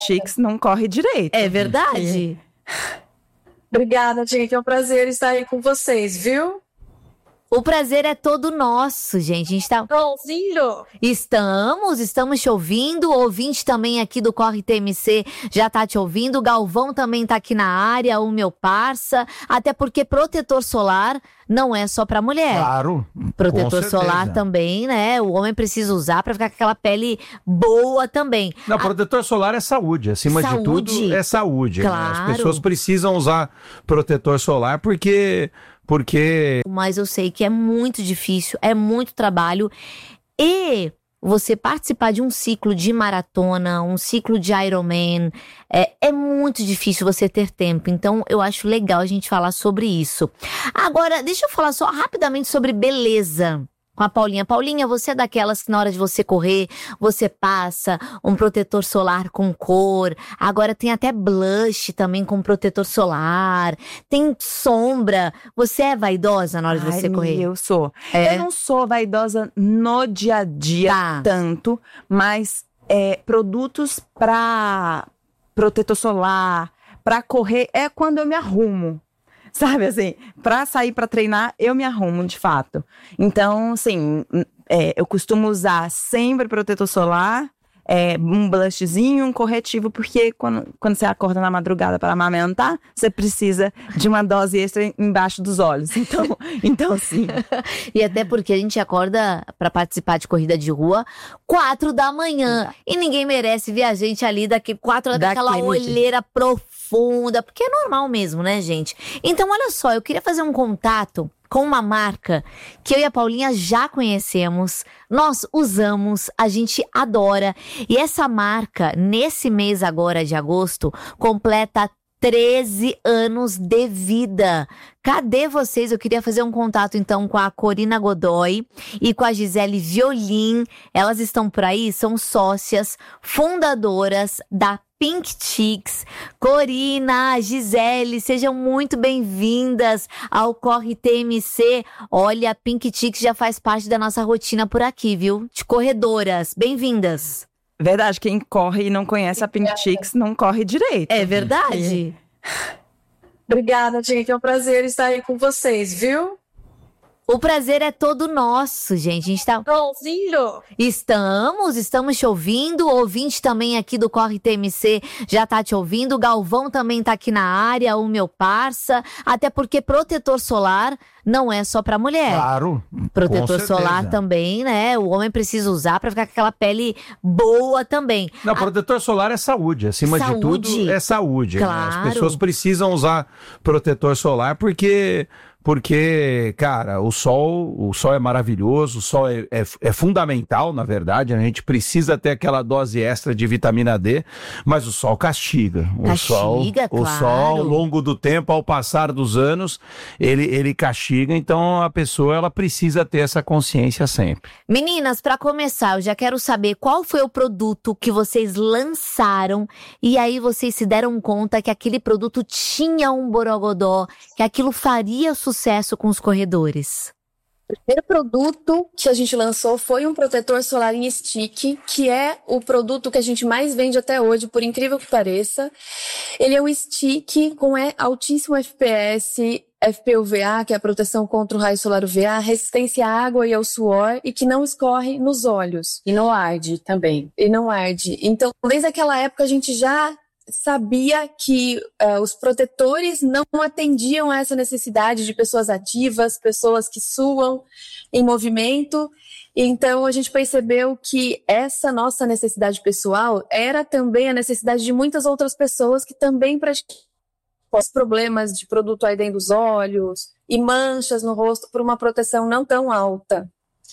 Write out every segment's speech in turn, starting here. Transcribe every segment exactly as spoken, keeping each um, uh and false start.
Chicks não corre direito. É verdade. Obrigada, gente. É um prazer estar aí com vocês, viu? O prazer é todo nosso, gente. A gente tá... Golzinho! Estamos, estamos te ouvindo. O ouvinte também aqui do Corre T M C já tá te ouvindo. O Galvão também tá aqui na área, o meu parça. Até porque protetor solar não é só pra mulher. Claro. Protetor solar também, né? O homem precisa usar pra ficar com aquela pele boa também. Não, protetor solar é saúde. Acima Saúde. de tudo, é saúde. Claro. Né? As pessoas precisam usar protetor solar porque... Porque... Mas eu sei que é muito difícil, é muito trabalho. E você participar de um ciclo de maratona, um ciclo de Ironman, é, é muito difícil você ter tempo. Então eu acho legal a gente falar sobre isso. Agora, deixa eu falar só rapidamente sobre beleza. Com a Paulinha. Paulinha, você é daquelas que na hora de você correr, você passa um protetor solar com cor. Agora tem até blush também com protetor solar. Tem sombra. Você é vaidosa na hora de Ai, você correr? Eu sou. É? Eu não sou vaidosa no dia a dia Tá. tanto, mas é, produtos pra protetor solar, pra correr, é quando eu me arrumo. Sabe, assim, pra sair pra treinar, eu me arrumo, de fato. Então, assim, é, eu costumo usar sempre protetor solar, é, um blushzinho, um corretivo, porque quando, quando você acorda na madrugada para amamentar, você precisa de uma dose extra embaixo dos olhos. Então, então sim. E até porque a gente acorda pra participar de corrida de rua quatro da manhã. E ninguém merece ver a gente ali daqui quatro horas com aquela Daquele jeito. olheira profunda. Porque é normal mesmo, né, gente? Então, olha só, eu queria fazer um contato com uma marca que eu e a Paulinha já conhecemos, nós usamos, a gente adora. E essa marca, nesse mês agora de agosto, completa treze anos de vida. Cadê vocês? Eu queria fazer um contato então com a Corina Godoy e com a Gisele Violin. Elas estão por aí, são sócias fundadoras da Pink Chicks. Corina, Gisele, sejam muito bem-vindas ao Corre T M C. Olha, a Pink Chicks já faz parte da nossa rotina por aqui, viu? De corredoras. Bem-vindas. Verdade, quem corre e não conhece a Pink Chicks não corre direito. É verdade. Obrigada, gente. É um prazer estar aí com vocês, viu? O prazer é todo nosso, gente. A gente tá... Golzinho! Estamos, estamos te ouvindo. O ouvinte também aqui do Corre T M C já tá te ouvindo. O Galvão também tá aqui na área, o meu parça. Até porque protetor solar não é só pra mulher. Claro. Protetor com solar certeza. também. também, né? O homem precisa usar pra ficar com aquela pele boa também. Não, protetor solar é saúde. Acima Saúde. de tudo, é saúde. Né? Claro. As pessoas precisam usar protetor solar porque... Porque, cara, o sol, o sol é maravilhoso, o sol é, é, é fundamental, na verdade. A gente precisa ter aquela dose extra de vitamina D, mas o sol castiga. O Castiga, sol, o claro. sol, ao longo do tempo, ao passar dos anos, ele, ele castiga. Então, a pessoa ela precisa ter essa consciência sempre. Meninas, pra começar, eu já quero saber qual foi o produto que vocês lançaram e aí vocês se deram conta que aquele produto tinha um borogodó, que aquilo faria sucesso com os corredores. O primeiro produto que a gente lançou foi um protetor solar em stick, que é o produto que a gente mais vende até hoje, por incrível que pareça. Ele é um stick com é, altíssimo F P S, F P U V A, que é a proteção contra o raio solar U V A, resistência à água e ao suor, e que não escorre nos olhos. E não arde também. E não arde. Então, desde aquela época, a gente já sabia que uh, os protetores não atendiam a essa necessidade de pessoas ativas, pessoas que suam em movimento. Então, a gente percebeu que essa nossa necessidade pessoal era também a necessidade de muitas outras pessoas que também praticavam os problemas de produto ardendo dos olhos e manchas no rosto por uma proteção não tão alta.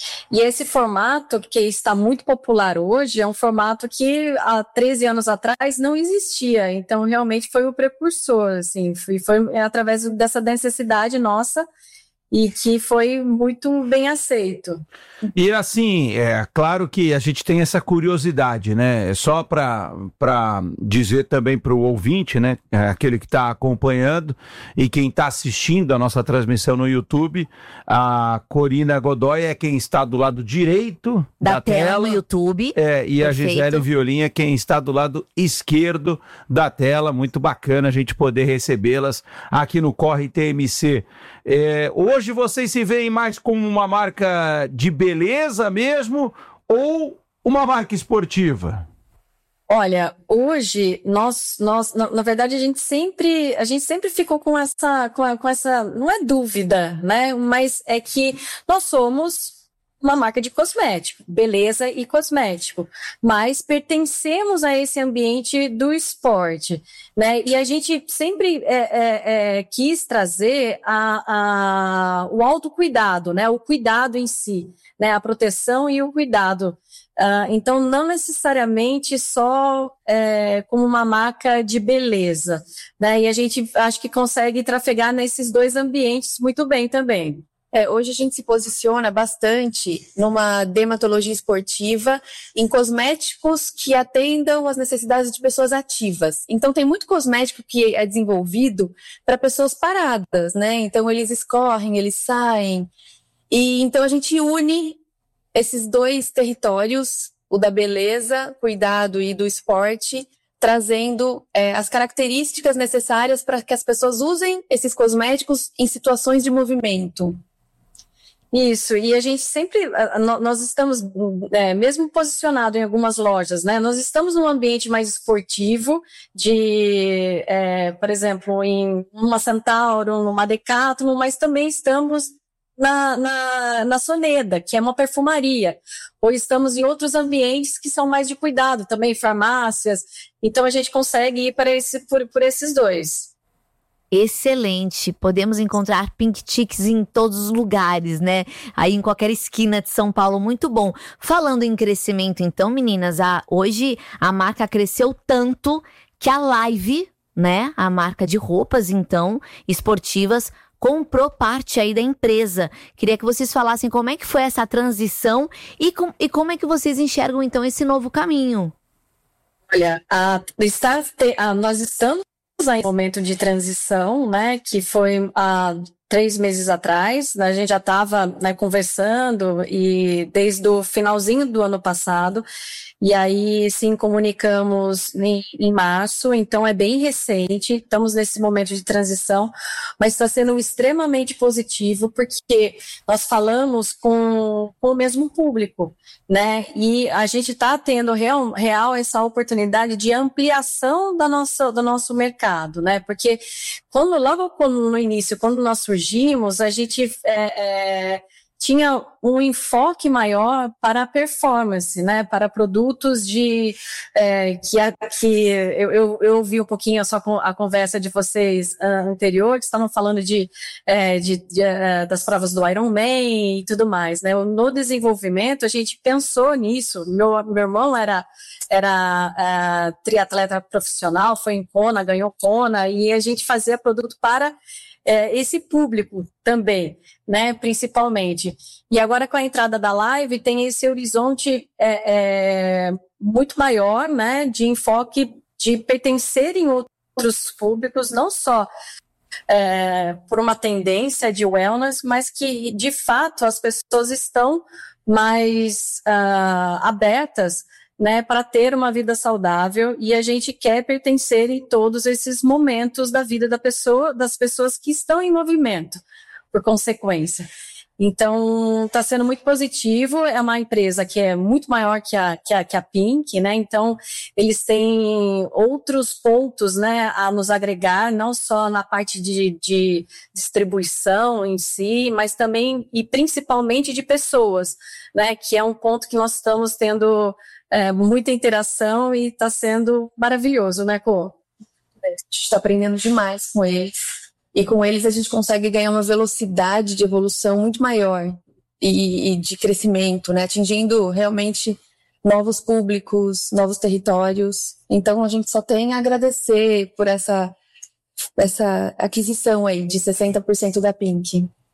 E esse formato, que está muito popular hoje, é um formato que há treze anos atrás não existia. Então, realmente foi o precursor, assim, foi, foi através dessa necessidade nossa e que foi muito bem aceito. E assim, é claro que a gente tem essa curiosidade, né? Só para para dizer também para o ouvinte, né? Aquele que está acompanhando e quem está assistindo a nossa transmissão no YouTube, a Corina Godoy é quem está do lado direito Da, da, tela, tela. no YouTube. É, e a Perfeito. Gisele Violim é quem está do lado esquerdo da tela. Muito bacana a gente poder recebê-las aqui no Corre T M C. É, hoje vocês se veem mais como uma marca de beleza mesmo ou uma marca esportiva? Olha, hoje nós, nós na, na verdade a gente sempre a gente sempre ficou com essa com, a, com essa não é dúvida, né? Mas é que nós somos uma marca de cosmético, beleza e cosmético, mas pertencemos a esse ambiente do esporte, né? E a gente sempre é, é, é, quis trazer a, a, o autocuidado, né? O cuidado em si, né? A proteção e o cuidado. Uh, então, não necessariamente só é, como uma marca de beleza, né? E a gente acho que consegue trafegar nesses dois ambientes muito bem também. É, hoje a gente se posiciona bastante numa dermatologia esportiva, em cosméticos que atendam às necessidades de pessoas ativas. Então tem muito cosmético que é desenvolvido para pessoas paradas, né? Então eles escorrem, eles saem. E então a gente une esses dois territórios, o da beleza, cuidado e do esporte, trazendo é, as características necessárias para que as pessoas usem esses cosméticos em situações de movimento. Isso, e a gente sempre, nós estamos, é, mesmo posicionado em algumas lojas, né, nós estamos num ambiente mais esportivo, de, é, por exemplo, em uma Centauro, numa Decathlon, mas também estamos na, na, na Soneda, que é uma perfumaria, ou estamos em outros ambientes que são mais de cuidado, também farmácias, então a gente consegue ir para esse, por, por esses dois. Excelente, podemos encontrar Pink Chicks em todos os lugares, né? Aí em qualquer esquina de São Paulo, muito bom. Falando em crescimento então, meninas, a, hoje a marca cresceu tanto que a Live, né, a marca de roupas então, esportivas, comprou parte aí da empresa. Queria que vocês falassem como é que foi essa transição e, com, e como é que vocês enxergam então esse novo caminho. Olha, a, está, a, nós estamos em momento de transição, né, que foi há três meses atrás, né, a gente já estava, né, conversando e desde o finalzinho do ano passado, e aí sim comunicamos em, em março, então é bem recente, estamos nesse momento de transição, mas está sendo extremamente positivo porque nós falamos com, com o mesmo público, né, e a gente está tendo real, real essa oportunidade de ampliação da nossa, do nosso mercado, né, porque quando, logo quando, no início, quando nós surgimos, a gente é, é, tinha um enfoque maior para a performance, né, para produtos de, é, que, a, que eu, eu, eu ouvi um pouquinho só com a conversa de vocês uh, anterior, que estavam falando de, é, de, de uh, das provas do Ironman e tudo mais, né, no desenvolvimento a gente pensou nisso, meu, meu irmão era, era uh, triatleta profissional, foi em Kona, ganhou Kona, e a gente fazia produto para É, esse público também, né, principalmente. E agora com a entrada da Live tem esse horizonte é, é, muito maior, né, de enfoque de pertencer em outros públicos, não só é, por uma tendência de wellness, mas que de fato as pessoas estão mais uh, abertas, né, para ter uma vida saudável, e a gente quer pertencer em todos esses momentos da vida da pessoa, das pessoas que estão em movimento, por consequência. Então, está sendo muito positivo, é uma empresa que é muito maior que a, que a, que a Pink, né, então eles têm outros pontos, né, a nos agregar, não só na parte de, de distribuição em si, mas também e principalmente de pessoas, né, que é um ponto que nós estamos tendo É, muita interação e está sendo maravilhoso, né, Cô? A gente está aprendendo demais com eles. E com eles a gente consegue ganhar uma velocidade de evolução muito maior e, e de crescimento, né? Atingindo realmente novos públicos, novos territórios. Então a gente só tem a agradecer por essa, essa aquisição aí de sessenta por cento da Pink.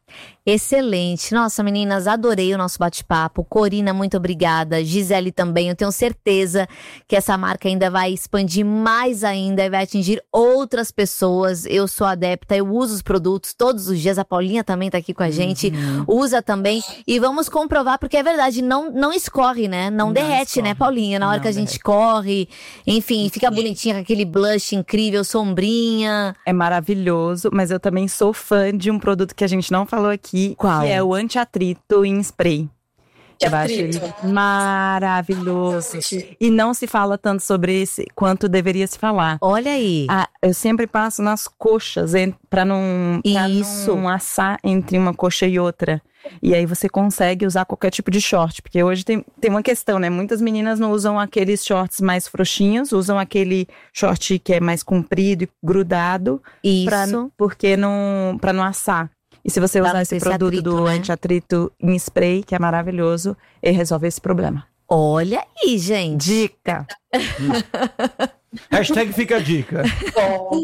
Excelente. Nossa, meninas, adorei o nosso bate-papo. Corina, muito obrigada. Gisele também. Eu tenho certeza que essa marca ainda vai expandir mais ainda e vai atingir outras pessoas. Eu sou adepta, eu uso os produtos todos os dias. A Paulinha também tá aqui com a gente. Uhum. Usa também. E vamos comprovar, porque é verdade, não, não escorre, né? Não, não derrete, escorre. Né, Paulinha? Na hora não que a gente derrete. Corre. Enfim, fica bonitinha com aquele blush incrível, sombrinha. É maravilhoso, mas eu também sou fã de um produto que a gente não falou aqui. Qual? Que é o anti-atrito em spray. Eu acho ele maravilhoso. E não se fala tanto sobre esse quanto deveria se falar. Olha aí. Ah, eu sempre passo nas coxas para não, pra Isso. não assar entre uma coxa e outra. E aí você consegue usar qualquer tipo de short. Porque hoje tem, tem uma questão, né? Muitas meninas não usam aqueles shorts mais frouxinhos, usam aquele short que é mais comprido e grudado. Isso. Pra, porque não, pra não assar. E se você usar esse produto atrito, do né? anti-atrito em spray, que é maravilhoso, ele resolve esse problema. Olha aí, gente. Dica. Hashtag fica a dica. Bom,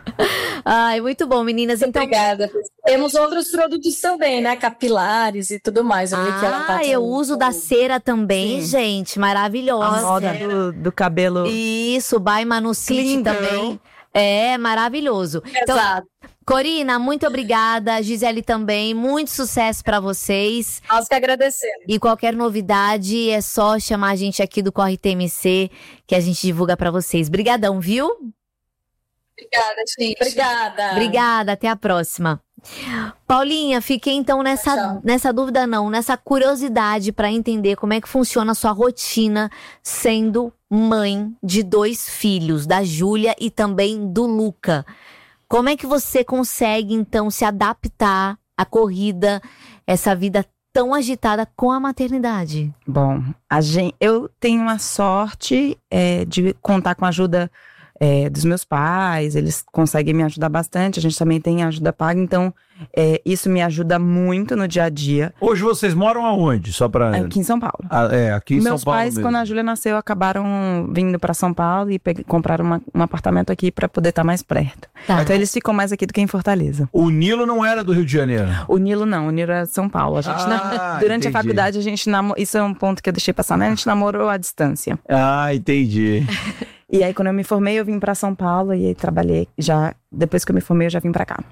Ai, muito bom, meninas. Então, obrigada. Temos outros produtos também, né? Capilares e tudo mais. Eu vi que ela tá ah, eu uso da cera também, Sim. gente. A Maravilhosa. moda do, do cabelo. Isso, by Manucci Clean também. Girl. É, maravilhoso. Então, Exato. Corina, muito obrigada. Gisele também. Muito sucesso pra vocês. Nós que agradecemos. E qualquer novidade é só chamar a gente aqui do Corre T M C, que a gente divulga pra vocês. Brigadão, viu? Obrigada, gente. Obrigada. Obrigada, até a próxima. Paulinha, fiquei então nessa, nessa dúvida não, nessa curiosidade pra entender como é que funciona a sua rotina sendo mãe de dois filhos, da Júlia e também do Luca. Como é que você consegue então se adaptar à corrida, essa vida tão agitada com a maternidade? Bom, a gente, eu tenho a sorte é, de contar com a ajuda é, dos meus pais, eles conseguem me ajudar bastante, a gente também tem ajuda paga, então é, isso me ajuda muito no dia a dia. Hoje vocês moram aonde? Só pra... Aqui em São Paulo. Ah, é, aqui em Meus São Paulo pais, mesmo. quando a Júlia nasceu, acabaram vindo para São Paulo e pe- compraram uma, um apartamento aqui para poder estar mais perto. Tá. Então eles ficam mais aqui do que em Fortaleza. O Nilo não era do Rio de Janeiro. O Nilo não, o Nilo é de São Paulo. A gente Ah, na- durante entendi. a faculdade a gente namorou, isso é um ponto que eu deixei passar, né? A gente namorou à distância. Ah, entendi. E aí quando eu me formei, eu vim para São Paulo e aí trabalhei já, depois que eu me formei, eu já vim para cá.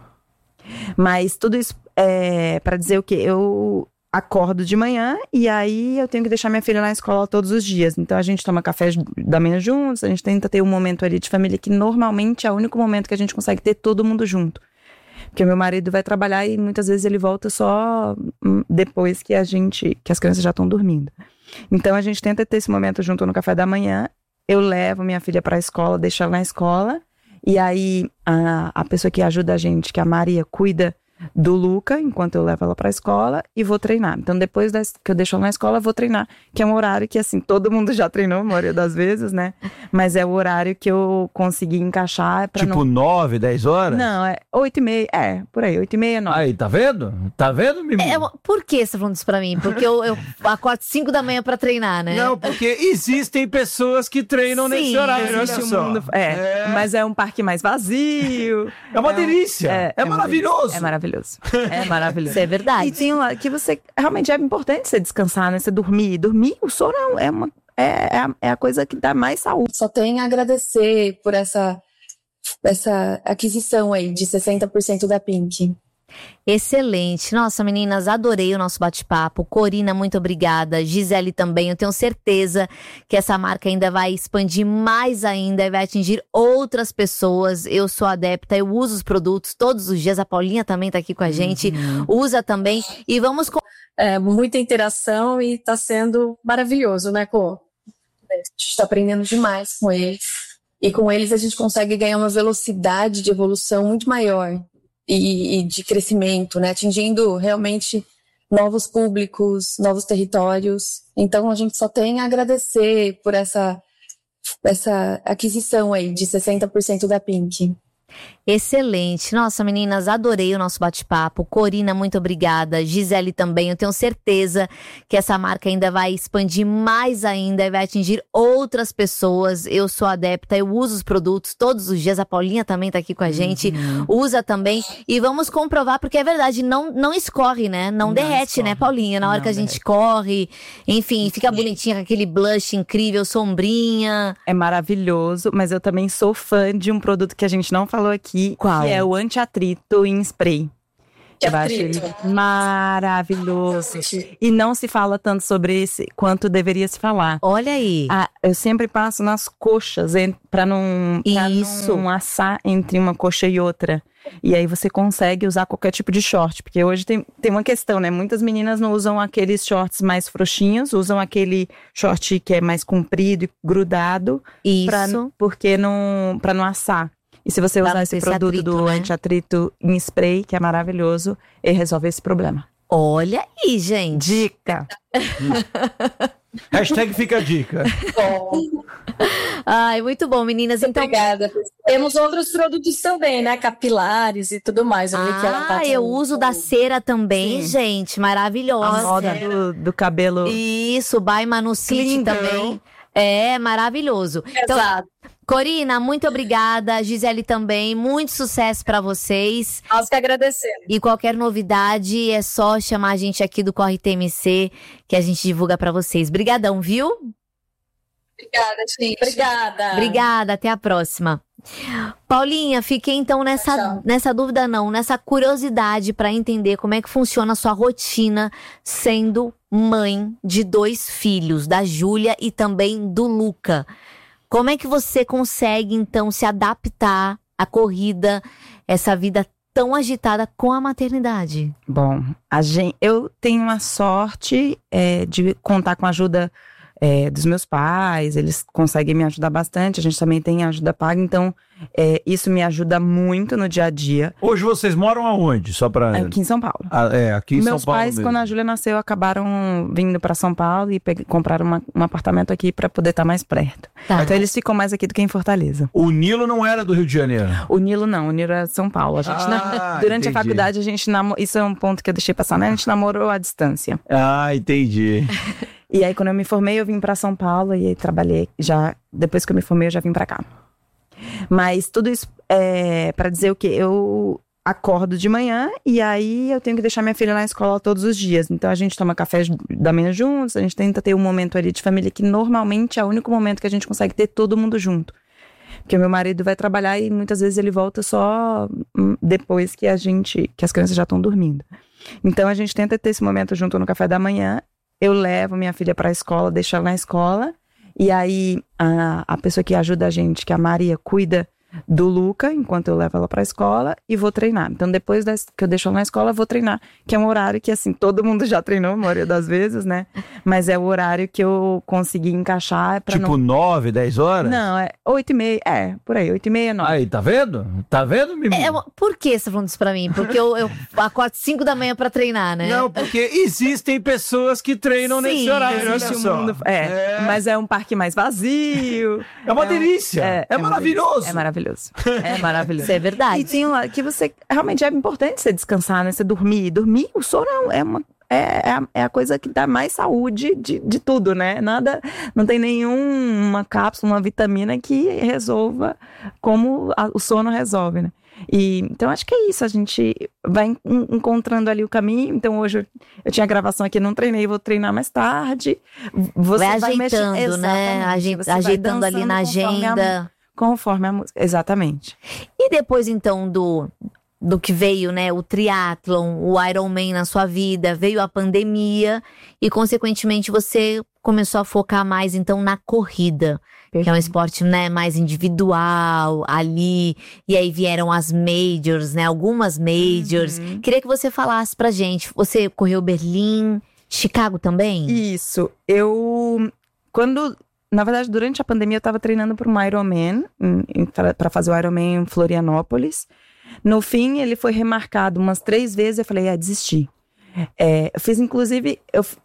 Mas tudo isso é para dizer o quê? Eu acordo de manhã e aí eu tenho que deixar minha filha na escola todos os dias. Então a gente toma café da manhã juntos, a gente tenta ter um momento ali de família que normalmente é o único momento que a gente consegue ter todo mundo junto. Porque o meu marido vai trabalhar e muitas vezes ele volta só depois que a gente, que as crianças já estão dormindo. Então a gente tenta ter esse momento junto no café da manhã. Eu levo minha filha para a escola, deixo ela na escola. E aí, a, a pessoa que ajuda a gente, que é a Maria, cuida do Luca, enquanto eu levo ela pra escola e vou treinar. Então, depois das, que eu deixo ela na escola, eu vou treinar. Que é um horário que, assim, todo mundo já treinou, a maioria das vezes, né? Mas é o horário que eu consegui encaixar pra Tipo não... nove, dez horas? Não, é oito e meia, é, por aí, oito e meia, nove. Aí, tá vendo? Tá vendo, Mimi? É, por que você tá falando isso pra mim? Porque eu, eu acordo cinco da manhã pra treinar, né? Não, porque existem pessoas que treinam Sim, nesse horário, olha Existe um só. mundo- é, É. mas é um parque mais vazio. É uma um- delícia. É, uma maravilhoso. delícia. É maravilhoso. É maravilhoso. Isso é verdade. E tem um lado que você realmente é importante você descansar, né? Você dormir. Dormir, o sono é uma é, é, a, é a coisa que dá mais saúde. Só tenho a agradecer por essa, essa aquisição aí de sessenta por cento da Pink. Excelente. Nossa, meninas, adorei o nosso bate-papo. Corina, muito obrigada. Gisele também. Eu tenho certeza que essa marca ainda vai expandir mais ainda e vai atingir outras pessoas. Eu sou adepta, eu uso os produtos todos os dias. A Paulinha também tá aqui com a gente. Usa também. E vamos... com- É, muita interação e tá sendo maravilhoso, né, Cô? A gente está aprendendo demais com eles. E com eles a gente consegue ganhar uma velocidade de evolução muito maior. E, e de crescimento, né? Atingindo realmente novos públicos, novos territórios. Então a gente só tem a agradecer por essa, essa aquisição aí de sessenta por cento da Pink. Excelente. Nossa, meninas, adorei o nosso bate-papo. Corina, muito obrigada. Gisele também. Eu tenho certeza que essa marca ainda vai expandir mais ainda e vai atingir outras pessoas. Eu sou adepta, eu uso os produtos todos os dias. A Paulinha também tá aqui com a gente. Uhum. Usa também. E vamos comprovar, porque é verdade, não, não escorre, né? Não, não derrete, escorre. Né, Paulinha? Na hora não que a gente derrete. Corre. Enfim, fica bonitinha com aquele blush incrível, sombrinha. É maravilhoso, mas eu também sou fã de um produto que a gente não falou aqui. Qual? Que é o anti-atrito em spray. Eu acho ele maravilhoso. E não se fala tanto sobre esse quanto deveria se falar. Olha aí. Ah, eu sempre passo nas coxas para não, pra Isso. não assar entre uma coxa e outra. E aí você consegue usar qualquer tipo de short. Porque hoje tem, tem uma questão, né? Muitas meninas não usam aqueles shorts mais frouxinhos. Usam aquele short que é mais comprido e grudado. Isso. Pra, porque não, pra não assar. E se você usar esse produto atrito, do né? anti-atrito em spray, que é maravilhoso, ele resolve esse problema. Olha aí, gente. Dica. Hashtag fica a dica. Bom, Ai, muito bom, meninas. Então, obrigada. Temos outros produtos também, né? Capilares e tudo mais. Eu vi que ela ah, tá eu uso da cera também, Sim. gente. Maravilhosa. A moda do, do cabelo. Isso, by Manu City Clean também. Girl. É, maravilhoso. Então, Exato. Corina, muito obrigada. Gisele também. Muito sucesso pra vocês. Nós que agradecemos. E qualquer novidade é só chamar a gente aqui do Corre T M C, que a gente divulga pra vocês. Brigadão, viu? Obrigada, gente. Obrigada. Obrigada, até a próxima. Paulinha, fiquei então nessa, nessa dúvida não, nessa curiosidade pra entender como é que funciona a sua rotina sendo mãe de dois filhos, da Júlia e também do Luca. Como é que você consegue então se adaptar à corrida, essa vida tão agitada com a maternidade? Bom, a gente, eu tenho a sorte é, de contar com a ajuda é, dos meus pais, eles conseguem me ajudar bastante, a gente também tem ajuda paga, então é, isso me ajuda muito no dia a dia. Hoje vocês moram aonde? Só pra... Aqui em São Paulo. Ah, é, aqui em Meus São Paulo pais, mesmo. quando a Júlia nasceu, acabaram vindo para São Paulo e pe- compraram uma, um apartamento aqui para poder estar mais perto. Tá. Então eles ficam mais aqui do que em Fortaleza. O Nilo não era do Rio de Janeiro. O Nilo não, o Nilo é de São Paulo. A gente, Ah, na- durante entendi. a faculdade, a gente namorou. Isso é um ponto que eu deixei passar, né? A gente namorou à distância. Ah, entendi. E aí, quando eu me formei, eu vim para São Paulo e aí trabalhei já. Depois que eu me formei, eu já vim para cá. Mas tudo isso é para dizer o quê? Eu acordo de manhã e aí eu tenho que deixar minha filha na escola todos os dias. Então a gente toma café da manhã juntos, a gente tenta ter um momento ali de família que normalmente é o único momento que a gente consegue ter todo mundo junto. Porque o meu marido vai trabalhar e muitas vezes ele volta só depois que a gente, que as crianças já estão dormindo. Então a gente tenta ter esse momento junto no café da manhã. Eu levo minha filha para a escola, deixo ela na escola. E aí, a, a pessoa que ajuda a gente, que é a Maria, cuida do Luca, enquanto eu levo ela pra escola e vou treinar. Então, depois das, que eu deixo ela na escola, eu vou treinar. Que é um horário que, assim, todo mundo já treinou, a maioria das vezes, né? Mas é o horário que eu consegui encaixar pra Tipo não... nove, dez horas? Não, é oito e meia, é, por aí, oito e meia, nove. Aí, tá vendo? Tá vendo, Mimi? É, por que você tá falando isso pra mim? Porque eu, eu acordo cinco da manhã pra treinar, né? Não, porque existem pessoas que treinam Sim, nesse horário, olha Existe um só. mundo, é, É. mas é um parque mais vazio. É uma um- delícia. É, uma maravilhoso. delícia. É maravilhoso. É maravilhoso. Isso é verdade. E tem um lado que você realmente é importante você descansar, né? Você dormir. Dormir, o sono é uma. É, é, a, é a coisa que dá mais saúde de, de tudo, né? Nada, não tem nenhuma cápsula, uma vitamina que resolva como a- o sono resolve, né? E, então acho que é isso, a gente vai en- encontrando ali o caminho. Então hoje eu, eu tinha gravação aqui, não treinei, vou treinar mais tarde. Você vai vai mexer- ajeitando, né? Exatamente, Aje- você vai ajeitando ali dançando na conforme a- agenda. Conforme a música, exatamente. E depois, então, do, do que veio, né? O triatlon, o Ironman na sua vida, veio a pandemia e, consequentemente, você começou a focar mais, então, na corrida. Que é um esporte, né, mais individual, ali. E aí vieram as majors, né? Algumas majors. Uhum. Queria que você falasse pra gente. Você correu Berlim, Chicago também? Isso. Eu. Quando. Na verdade, durante a pandemia, eu estava treinando para um Ironman, para fazer o Ironman em Florianópolis. No fim, ele foi remarcado umas três vezes. Eu falei, ah, desisti. É, eu fiz, inclusive, eu,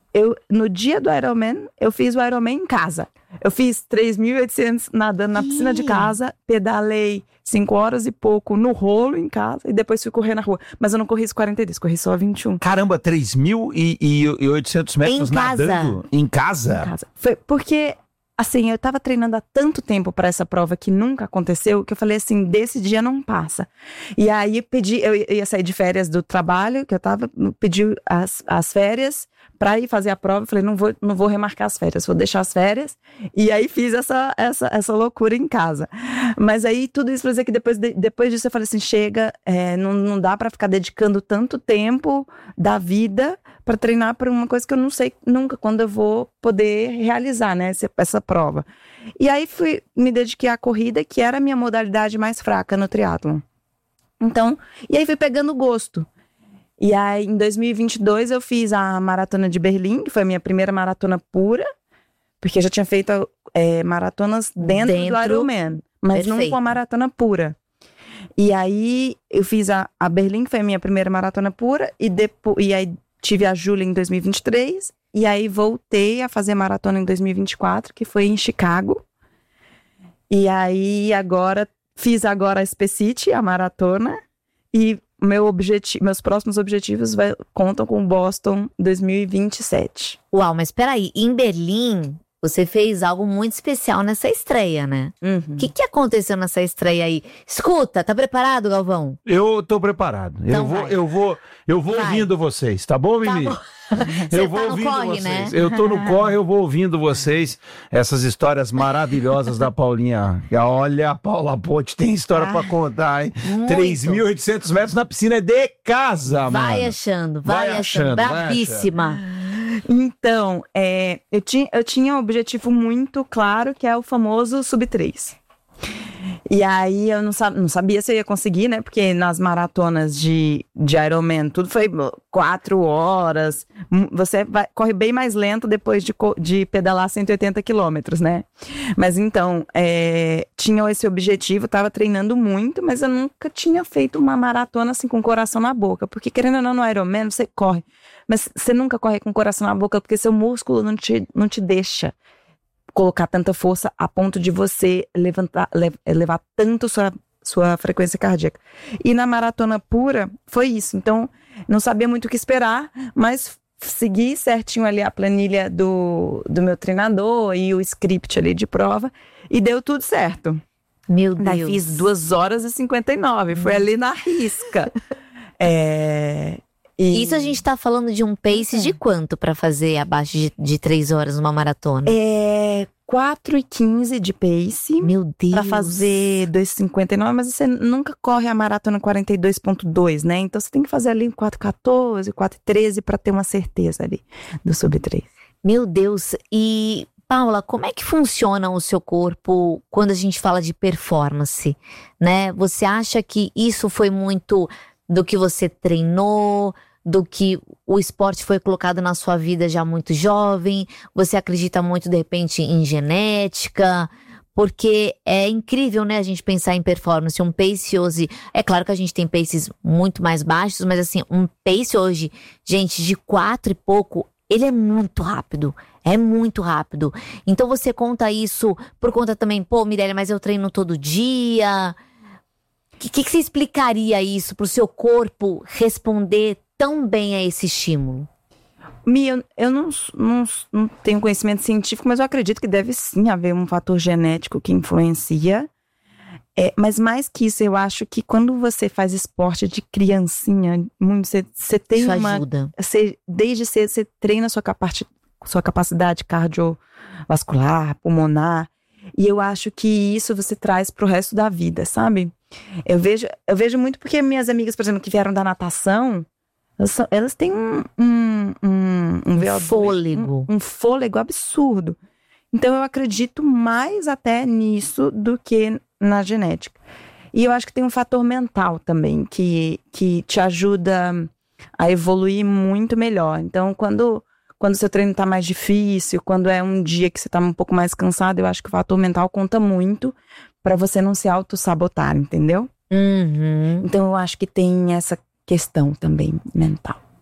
eu, no dia do Ironman, eu fiz o Ironman em casa. Eu fiz três mil e oitocentos nadando na piscina de casa, pedalei cinco horas e pouco no rolo em casa e depois fui correr na rua. Mas eu não corri os quarenta e dois, corri só vinte e um. Caramba, três mil e oitocentos metros Em casa. nadando? Em casa? Em casa. Foi porque, assim, eu tava treinando há tanto tempo pra essa prova que nunca aconteceu, que eu falei assim, desse dia não passa. E aí pedi, eu ia sair de férias do trabalho, que eu tava, pedi as, as férias pra ir fazer a prova. Eu falei, não vou, não vou remarcar as férias, vou deixar as férias. E aí fiz essa, essa, essa loucura em casa. Mas aí tudo isso pra dizer que depois, de, depois disso eu falei assim, chega, é, não, não dá pra ficar dedicando tanto tempo da vida pra treinar pra uma coisa que eu não sei nunca quando eu vou poder realizar, né, essa, essa prova. E aí fui, me dediquei à corrida, que era a minha modalidade mais fraca no triatlon. Então, e aí fui pegando gosto. E aí, em dois mil e vinte e dois, eu fiz a Maratona de Berlim, que foi a minha primeira maratona pura, porque eu já tinha feito é, maratonas dentro, dentro do Ironman, mas perfeito. Não com a maratona pura. E aí, eu fiz a, a Berlim, que foi a minha primeira maratona pura, e, depois, e aí tive a Júlia em dois mil e vinte e três, e aí voltei a fazer maratona em dois mil e vinte e quatro, que foi em Chicago. E aí, agora, fiz agora a Spacity, a maratona, e meu objetivo, meus próximos objetivos vai, contam com Boston dois mil e vinte e sete. Uau, mas peraí, em Berlim, você fez algo muito especial nessa estreia, né? O Uhum. que, que aconteceu nessa estreia aí? Escuta, tá preparado, Galvão? Eu tô preparado. Então eu vou, vai. eu vou, eu vou Vai. ouvindo vocês, tá bom, Tá Mimi? bom. Você Eu vou tá no ouvindo corre, vocês. né? Eu tô no corre, eu vou ouvindo vocês. Essas histórias maravilhosas da Paulinha. Olha, a Paula Ponte tem história Ah, pra contar, hein? muito. três mil e oitocentos metros na piscina de casa, Vai mano. achando, vai, Vai achando. achando, vai Bravíssima. Então, é, eu, tinha, eu tinha um objetivo muito claro, que é o famoso sub três. E aí eu não, sab, não sabia se eu ia conseguir, né? Porque nas maratonas de, de Ironman, tudo foi quatro horas. Você vai, corre bem mais lento depois de, de pedalar cento e oitenta quilômetros, né? Mas então, é, tinha esse objetivo, tava treinando muito, mas eu nunca tinha feito uma maratona assim com o coração na boca. Porque querendo ou não, no Ironman você corre, mas você nunca corre com o coração na boca porque seu músculo não te, não te deixa colocar tanta força a ponto de você levantar, levar tanto sua, sua frequência cardíaca. E na maratona pura, foi isso. Então, não sabia muito o que esperar, mas segui certinho ali a planilha do, do meu treinador e o script ali de prova, e deu tudo certo. Meu Deus. Daí fiz duas horas e cinquenta e nove, foi ali na risca. é... E... Isso a gente tá falando de um pace É. de quanto pra fazer abaixo de, de três horas numa maratona? É quatro e quinze de pace. Meu Deus. Pra fazer dois e cinquenta e nove, mas você nunca corre a maratona quarenta e dois ponto dois, né? Então você tem que fazer ali quatro e quatorze, quatro e treze pra ter uma certeza ali do sub três. Meu Deus. E, Paula, como é que funciona o seu corpo quando a gente fala de performance, né? Você acha que isso foi muito do que você treinou, do que o esporte foi colocado na sua vida já muito jovem? Você acredita muito, de repente, em genética? Porque é incrível, né, a gente pensar em performance. Um pace hoje, é claro que a gente tem paces muito mais baixos, mas assim, um pace hoje, gente, de quatro e pouco, ele é muito rápido. É muito rápido. Então você conta isso por conta também, pô, Mirella, mas eu treino todo dia. O que, que você explicaria isso para o seu corpo responder tão bem a esse estímulo? Mi, eu, eu não, não, não tenho conhecimento científico, mas eu acredito que deve sim haver um fator genético que influencia. É, mas mais que isso, eu acho que quando você faz esporte de criancinha, muito, você, você tem Isso uma... ajuda. Você, desde cedo você treina a sua, capaci, sua capacidade cardiovascular, pulmonar. E eu acho que isso você traz pro resto da vida, sabe? Eu vejo, eu vejo muito porque minhas amigas, por exemplo, que vieram da natação, elas, são, elas têm um, um, um, um V O dois, fôlego. Um, um fôlego absurdo. Então eu acredito mais até nisso do que na genética. E eu acho que tem um fator mental também, que, que te ajuda a evoluir muito melhor. Então, quando quando o seu treino tá mais difícil, quando é um dia que você tá um pouco mais cansado, eu acho que o fator mental conta muito pra você não se auto-sabotar, entendeu? Uhum. Então, eu acho que tem essa questão também mental.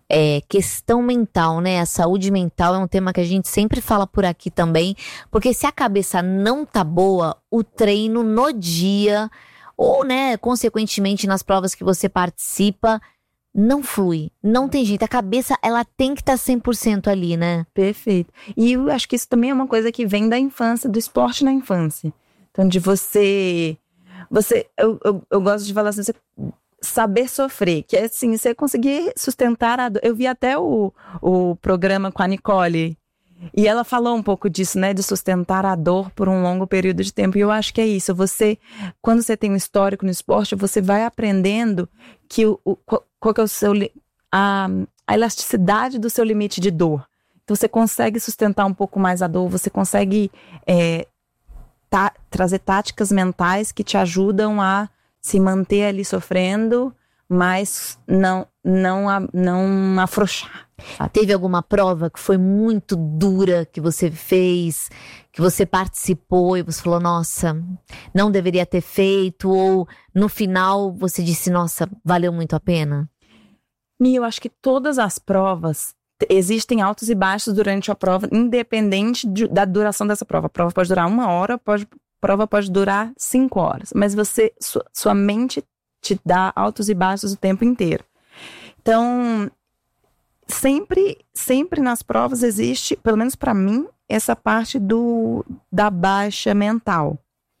É, questão mental, né? A saúde mental é um tema que a gente sempre fala por aqui também, porque se a cabeça não tá boa, o treino no dia, ou, né, consequentemente nas provas que você participa, não flui, não tem jeito. A cabeça, ela tem que estar cem por cento ali, né? Perfeito. E eu acho que isso também é uma coisa que vem da infância, do esporte na infância. Então, de você... você eu, eu, eu gosto de falar assim, você saber sofrer, que é assim, você conseguir sustentar a dor. Eu vi até o, o programa com a Nicole, e ela falou um pouco disso, né, de sustentar a dor por um longo período de tempo, e eu acho que é isso, você, quando você tem um histórico no esporte, você vai aprendendo que o, o, qual que é o seu, a, a elasticidade do seu limite de dor, então você consegue sustentar um pouco mais a dor, você consegue é, tá, trazer táticas mentais que te ajudam a se manter ali sofrendo, mas não, não, não afrouxar. Sabe? Teve alguma prova que foi muito dura que você fez, que você participou e você falou, nossa, não deveria ter feito, ou no final você disse, nossa, valeu muito a pena? Mi, eu acho que todas as provas, existem altos e baixos durante a prova, independente de, da duração dessa prova. A prova pode durar uma hora, pode... prova pode durar cinco horas, mas você, sua, sua mente te dá altos e baixos o tempo inteiro. Então, sempre, sempre nas provas existe, pelo menos para mim, essa parte do, da baixa mental.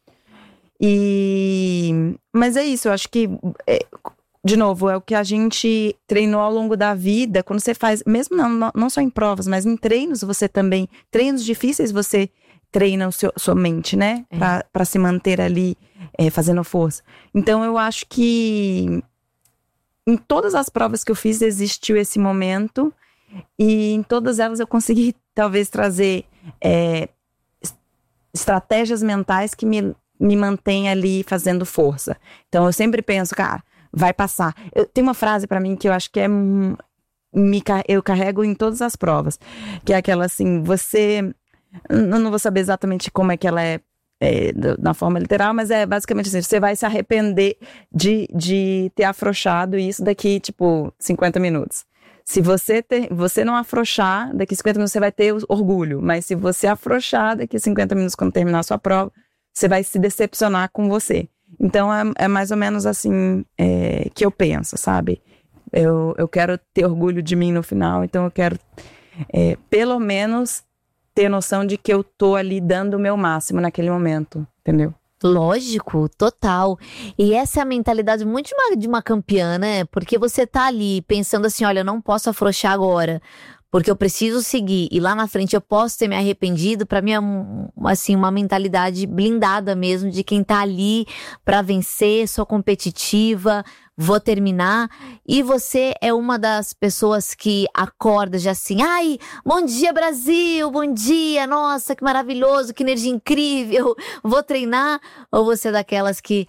E, mas é isso, eu acho que, é, de novo, é o que a gente treinou ao longo da vida, quando você faz, mesmo não, não só em provas, mas em treinos você também, treinos difíceis você treina o seu, sua mente, né? É. Pra, pra se manter ali é, fazendo força. Então eu acho que em todas as provas que eu fiz existiu esse momento, e em todas elas eu consegui talvez trazer é, estratégias mentais que me, me mantêm ali fazendo força. Então eu sempre penso, cara, vai passar. Eu, tem uma frase pra mim que eu acho que é me, eu carrego em todas as provas, que é aquela assim, você... Eu não vou saber exatamente como é que ela é, é na forma literal, mas é basicamente assim, você vai se arrepender de, de ter afrouxado isso daqui, tipo, cinquenta minutos. Se você, ter, você não afrouxar, daqui cinquenta minutos você vai ter orgulho, mas se você afrouxar daqui cinquenta minutos quando terminar a sua prova, você vai se decepcionar com você. Então é, é mais ou menos assim é, que eu penso, sabe? Eu, eu quero ter orgulho de mim no final, então eu quero é, pelo menos... ter noção de que eu tô ali dando o meu máximo naquele momento, entendeu? Lógico, total. E essa é a mentalidade muito de uma, de uma campeã, né? Porque você tá ali pensando assim, olha, eu não posso afrouxar agora, porque eu preciso seguir, e lá na frente eu posso ter me arrependido. Pra mim é um, assim, uma mentalidade blindada mesmo, de quem tá ali pra vencer, sou competitiva, vou terminar. E você é uma das pessoas que acorda já assim, ai, bom dia Brasil, bom dia, nossa, que maravilhoso, que energia incrível, vou treinar? Ou você é daquelas que,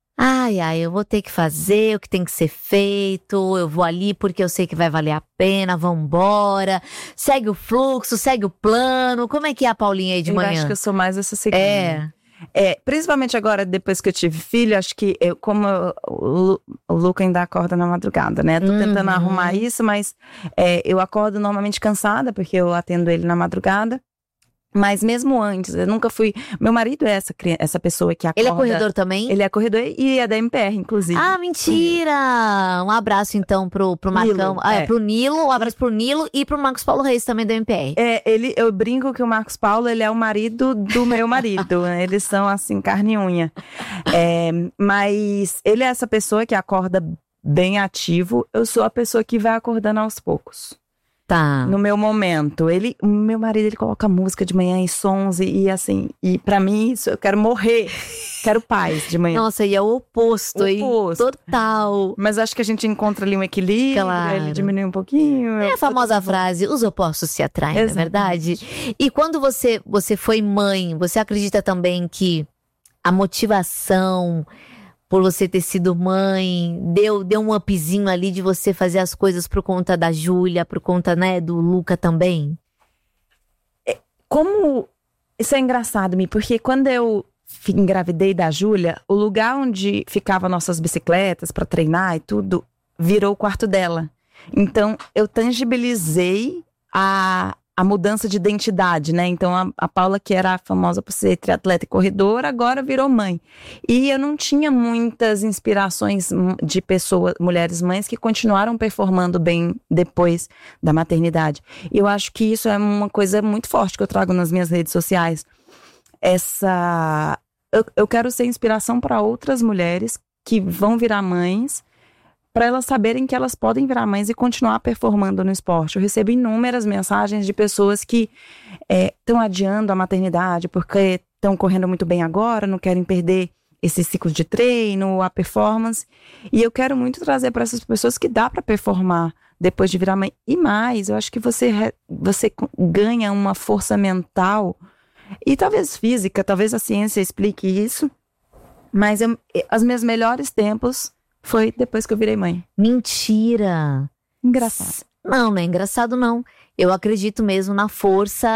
ai, ai, eu vou ter que fazer o que tem que ser feito, eu vou ali porque eu sei que vai valer a pena, vambora, segue o fluxo, segue o plano? Como é que é a Paulinha aí de eu manhã? Eu acho que eu sou mais essa segunda. É... É, principalmente agora, depois que eu tive filho, acho que eu, como eu, o, o Luca ainda acorda na madrugada, né? Tô tentando uhum. arrumar isso, mas é, eu acordo normalmente cansada, porque eu atendo ele na madrugada. Mas mesmo antes, eu nunca fui... Meu marido é essa, essa pessoa que acorda... Ele é corredor também? Ele é corredor e é da M P R, inclusive. Ah, mentira! Um abraço, então, pro, pro Marcão. Nilo, ah, é. é. Pro Nilo, um abraço pro Nilo e pro Marcos Paulo Reis, também da M P R. É, ele, eu brinco que o Marcos Paulo, ele é o marido do meu marido. Eles são, assim, carne e unha. É, mas ele é essa pessoa que acorda bem ativo. Eu sou a pessoa que vai acordando aos poucos. Tá. No meu momento. Ele, o meu marido, ele coloca música de manhã e sons e, e assim, e pra mim isso, eu quero morrer. Quero paz de manhã. Nossa, e é o oposto, hein? Oposto. Total. Mas acho que a gente encontra ali um equilíbrio, Claro. ele diminui um pouquinho. É eu- a famosa frase, os opostos se atraem, não é verdade? E quando você, você foi mãe, você acredita também que a motivação por você ter sido mãe deu, deu um upzinho ali de você fazer as coisas por conta da Júlia, por conta, né, do Luca também? Como isso é engraçado, Mi, porque quando eu fi- engravidei da Júlia, o lugar onde ficavam nossas bicicletas pra treinar e tudo virou o quarto dela. Então, eu tangibilizei a, a mudança de identidade, né? Então, a, a Paula, que era famosa por ser triatleta e corredora, agora virou mãe. E eu não tinha muitas inspirações de pessoas, mulheres mães, que continuaram performando bem depois da maternidade. E eu acho que isso é uma coisa muito forte que eu trago nas minhas redes sociais. Essa... Eu, eu quero ser inspiração para outras mulheres que vão virar mães, para elas saberem que elas podem virar mães e continuar performando no esporte. Eu recebo inúmeras mensagens de pessoas que estão é, adiando a maternidade porque estão correndo muito bem agora, não querem perder esse ciclo de treino, a performance. E eu quero muito trazer para essas pessoas que dá para performar depois de virar mãe. E mais, eu acho que você, você ganha uma força mental e talvez física, talvez a ciência explique isso, mas eu, os meus melhores tempos foi depois que eu virei mãe. Mentira! Engraçado. Não, não é engraçado não. Eu acredito mesmo na força.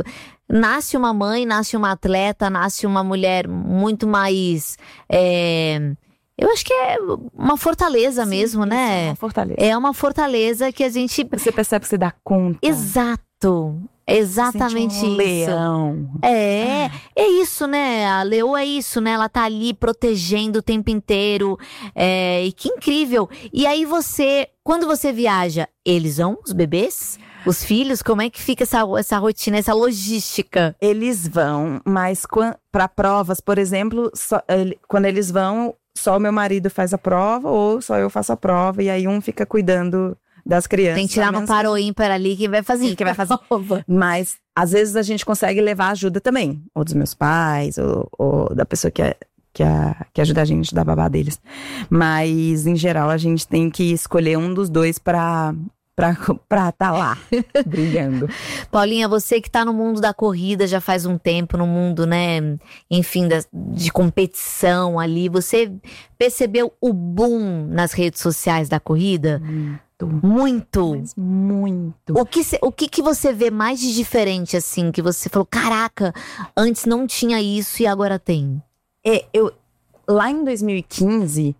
Nasce uma mãe, nasce uma atleta, nasce uma mulher muito mais... É... Eu acho que é uma fortaleza Sim, mesmo, né? É uma fortaleza. É uma fortaleza que a gente... Você percebe que você dá conta. Exato. Exatamente um isso. Leão. É, é isso, né? A leoa é isso, né? Ela tá ali protegendo o tempo inteiro. É, e que incrível. E aí você, quando você viaja, eles vão, os bebês? Os filhos? Como é que fica essa, essa rotina, essa logística? Eles vão, mas para provas, por exemplo, só, ele, quando eles vão, só o meu marido faz a prova ou só eu faço a prova. E aí um fica cuidando das crianças. Tem que tirar no paro ímpar ali que vai fazer. Que vai fazer. Mas, às vezes, a gente consegue levar ajuda também. Ou dos meus pais, ou, ou da pessoa que, é, que, é, que ajuda a gente, da babá deles. Mas, em geral, a gente tem que escolher um dos dois pra... Pra estar tá lá, brilhando. Paulinha, você que tá no mundo da corrida já faz um tempo, no mundo, né, enfim, da, de competição ali, você percebeu o boom nas redes sociais da corrida? Muito. Muito? Mas muito. O que, o que que você vê mais de diferente, assim, que você falou, caraca, antes não tinha isso e agora tem? É, eu, lá em dois mil e quinze,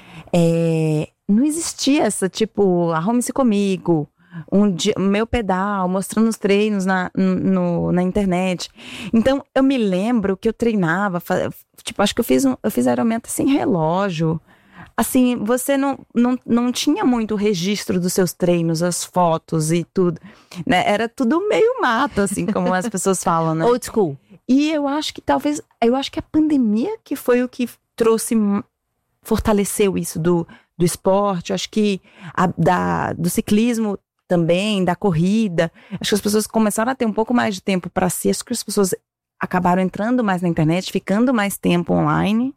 é... não existia essa, tipo, arrume-se comigo, um dia, meu pedal, mostrando os treinos na, no, na internet. Então, eu me lembro que eu treinava, tipo, acho que eu fiz, um, eu fiz aeromento sem relógio. Assim, você não, não, não tinha muito registro dos seus treinos, as fotos e tudo, né? Era tudo meio mato, assim, como as pessoas falam, né? Old school. E eu acho que talvez, eu acho que a pandemia que foi o que trouxe, fortaleceu isso do... do esporte, acho que a, da, do ciclismo também, da corrida. Acho que as pessoas começaram a ter um pouco mais de tempo para si. Acho que as pessoas acabaram entrando mais na internet, ficando mais tempo online.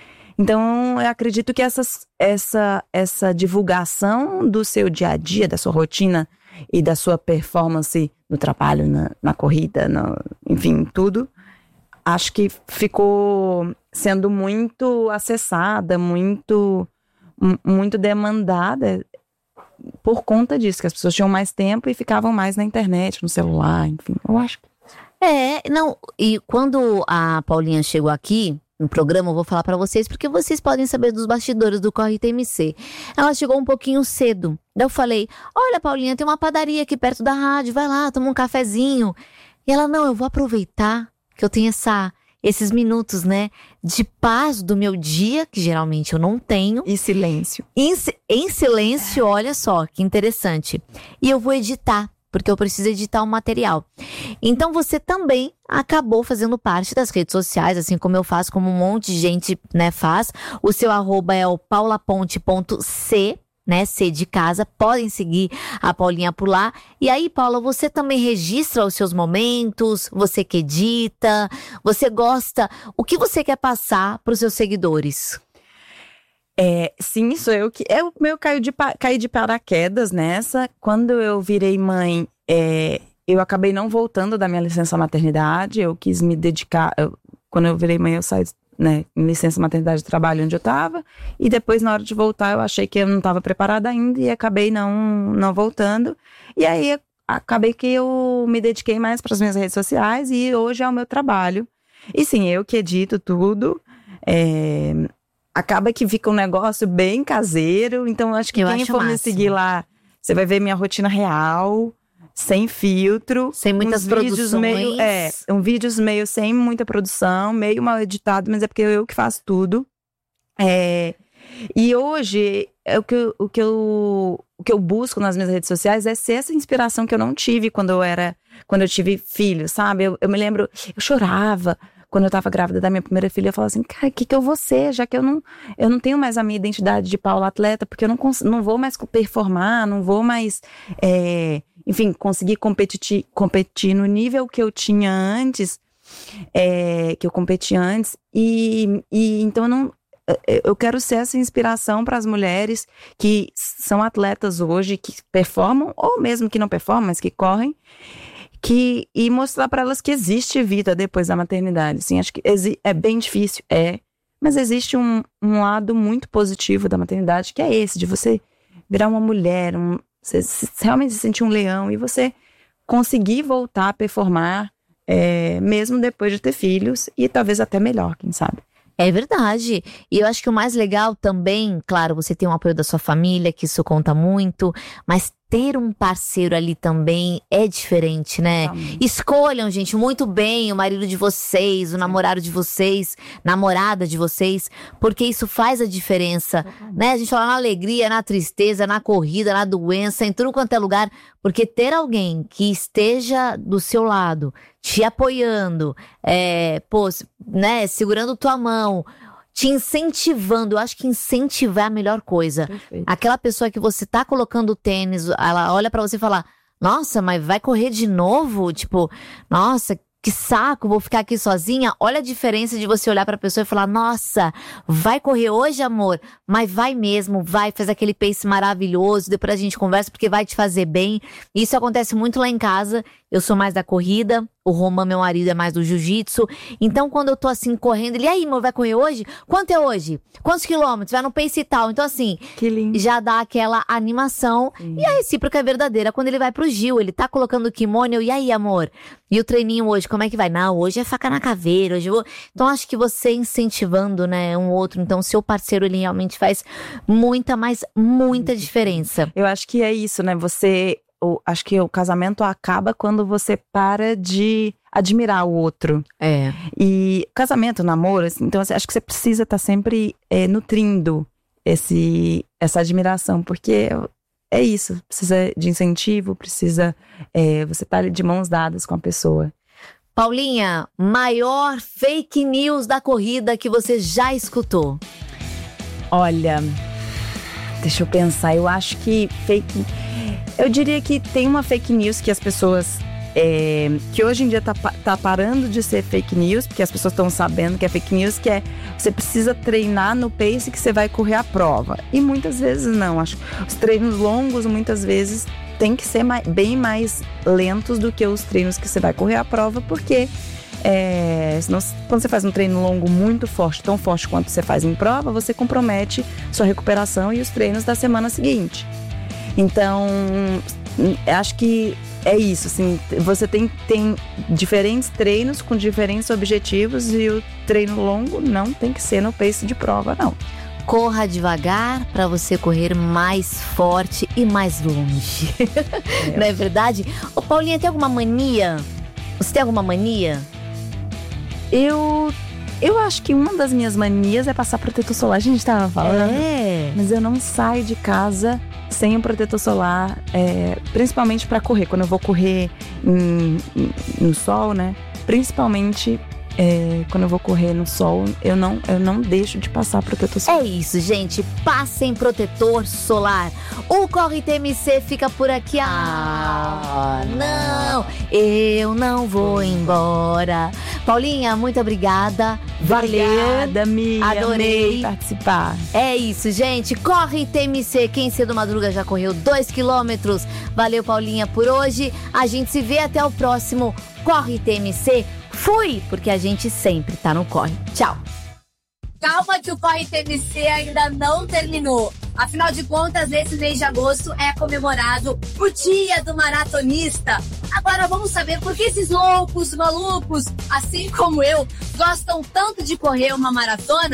Então, eu acredito que essas, essa, essa divulgação do seu dia a dia, da sua rotina e da sua performance no trabalho, na, na corrida, no, enfim, tudo, acho que ficou sendo muito acessada, muito... muito demandada por conta disso, que as pessoas tinham mais tempo e ficavam mais na internet, no celular, enfim, eu acho que... É, não, e quando a Paulinha chegou aqui no programa, eu vou falar pra vocês, porque vocês podem saber dos bastidores do Corre T M C. Ela chegou um pouquinho cedo, daí eu falei, olha Paulinha, tem uma padaria aqui perto da rádio, vai lá, toma um cafezinho. E ela, não, eu vou aproveitar que eu tenho essa... esses minutos, né, de paz do meu dia, que geralmente eu não tenho. E silêncio. Em, em silêncio, olha só, que interessante. E eu vou editar, porque eu preciso editar o material. Então você também acabou fazendo parte das redes sociais, assim como eu faço, como um monte de gente, né, faz. O seu arroba é o paulaponte ponto c, né, C de casa, podem seguir a Paulinha por lá. E aí, Paula, você também registra os seus momentos, você que edita, você gosta, o que você quer passar para os seus seguidores? É, sim, sou eu que, é o meu caí de, caí de paraquedas nessa. Quando eu virei mãe, é, eu acabei não voltando da minha licença maternidade, eu quis me dedicar, eu, quando eu virei mãe eu saí, né, em licença maternidade de trabalho onde eu estava, e depois na hora de voltar eu achei que eu não estava preparada ainda e acabei não, não voltando, e aí acabei que eu me dediquei mais para as minhas redes sociais e hoje é o meu trabalho, e sim, eu que edito tudo, é, acaba que fica um negócio bem caseiro, então acho que eu quem acho for máximo. me seguir lá, Você vai ver minha rotina real, sem filtro. Sem muitas uns produções. Vídeos meio, é, um vídeos meio sem muita produção, meio mal editado, mas é porque eu que faço tudo. É, e hoje, é o, que eu, o, que eu, o que eu busco nas minhas redes sociais é ser essa inspiração que eu não tive quando eu era, quando eu tive filho, sabe? Eu, eu me lembro, eu chorava quando eu tava grávida da minha primeira filha. Eu falava assim, cara, o que que eu vou ser? Já que eu não, eu não tenho mais a minha identidade de Paula atleta, porque eu não, cons- não vou mais performar, não vou mais, é, enfim, conseguir competir, competir no nível que eu tinha antes, é, que eu competia antes. E, e então eu não... Eu quero ser essa inspiração para as mulheres que são atletas hoje, que performam, ou mesmo que não performam, mas que correm, que, e mostrar para elas que existe vida depois da maternidade. Assim, acho que exi- é bem difícil, é, mas existe um, um lado muito positivo da maternidade, que é esse, de você virar uma mulher, um, você se- realmente se sentir um leão e você conseguir voltar a performar, é, mesmo depois de ter filhos, e talvez até melhor, quem sabe. É verdade. E eu acho que o mais legal também, claro, você tem o apoio da sua família, que isso conta muito, mas ter um parceiro ali também é diferente, né? Totalmente. Escolham, gente, muito bem o marido de vocês, o namorado de vocês, namorada de vocês, porque isso faz a diferença, né? A gente fala na alegria, na tristeza, na corrida, na doença, em tudo quanto é lugar, porque ter alguém que esteja do seu lado, te apoiando, é, pô, né, segurando tua mão, te incentivando. Eu acho que incentivar é a melhor coisa. Perfeito. Aquela pessoa que você tá colocando o tênis, ela olha pra você e fala, nossa, mas vai correr de novo? Tipo, nossa, que saco, vou ficar aqui sozinha. Olha a diferença de você olhar pra pessoa e falar, nossa, vai correr hoje, amor? Mas vai mesmo, vai, faz aquele pace maravilhoso, depois a gente conversa porque vai te fazer bem. Isso acontece muito lá em casa. Eu sou mais da corrida, o Roman, meu marido, é mais do jiu-jitsu. Então, quando eu tô assim, correndo, ele, e aí, amor, vai correr hoje? Quanto é hoje? Quantos quilômetros? Vai no pace e tal. Então, assim, Que lindo. já dá aquela animação. Sim. E a recíproca é verdadeira. Quando ele vai pro Gil, ele tá colocando o kimono, eu, e aí, amor? E o treininho hoje, como é que vai? Não, hoje é faca na caveira, hoje eu vou... Então, acho que você incentivando, né, um outro, então, seu parceiro, ele realmente faz muita, mas muita diferença. Eu acho que é isso, né? Você... O, acho que o casamento acaba quando você para de admirar o outro. É. E casamento, namoro, assim, então assim, acho que você precisa estar sempre é, nutrindo esse, essa admiração, porque é isso, precisa de incentivo, precisa é, você estar de mãos dadas com a pessoa. Paulinha, maior fake news da corrida que você já escutou? Olha, deixa eu pensar, eu acho que fake... Eu diria que tem uma fake news que as pessoas... É, que hoje em dia tá, tá parando de ser fake news, porque as pessoas estão sabendo que é fake news, que é você precisa treinar no pace que você vai correr a prova. E muitas vezes não. Acho que os treinos longos, muitas vezes, tem que ser mais, bem mais lentos do que os treinos que você vai correr a prova, porque... É, senão, quando você faz um treino longo muito forte, tão forte quanto você faz em prova, você compromete sua recuperação e os treinos da semana seguinte. Então, acho que é isso, assim, você tem, tem diferentes treinos com diferentes objetivos e o treino longo não tem que ser no pace de prova, não. Corra devagar para você correr mais forte e mais longe. É. Não é verdade? Ô, Paulinha, tem alguma mania? Você tem alguma mania? Eu, eu acho que uma das minhas manias é passar protetor solar, a gente tava falando. É. Mas eu não saio de casa sem o protetor solar, é, principalmente para correr. Quando eu vou correr em, em, no sol, né? Principalmente é, quando eu vou correr no sol, eu não, eu não deixo de passar protetor solar. É isso, gente. Passem protetor solar. O Corre T M C fica por aqui. Ah, não. Eu não vou embora. Paulinha, muito obrigada. Valeu. Obrigada, amiga. Adorei Amei participar. É isso, gente. Corre T M C. Quem cedo madruga já correu dois quilômetros. Valeu, Paulinha, por hoje. A gente se vê até o próximo Corre T M C. Fui, porque a gente sempre tá no corre. Tchau. Calma que o Corre T M C ainda não terminou. Afinal de contas, esse mês de agosto é comemorado o Dia do Maratonista. Agora vamos saber por que esses loucos, malucos, assim como eu, gostam tanto de correr uma maratona?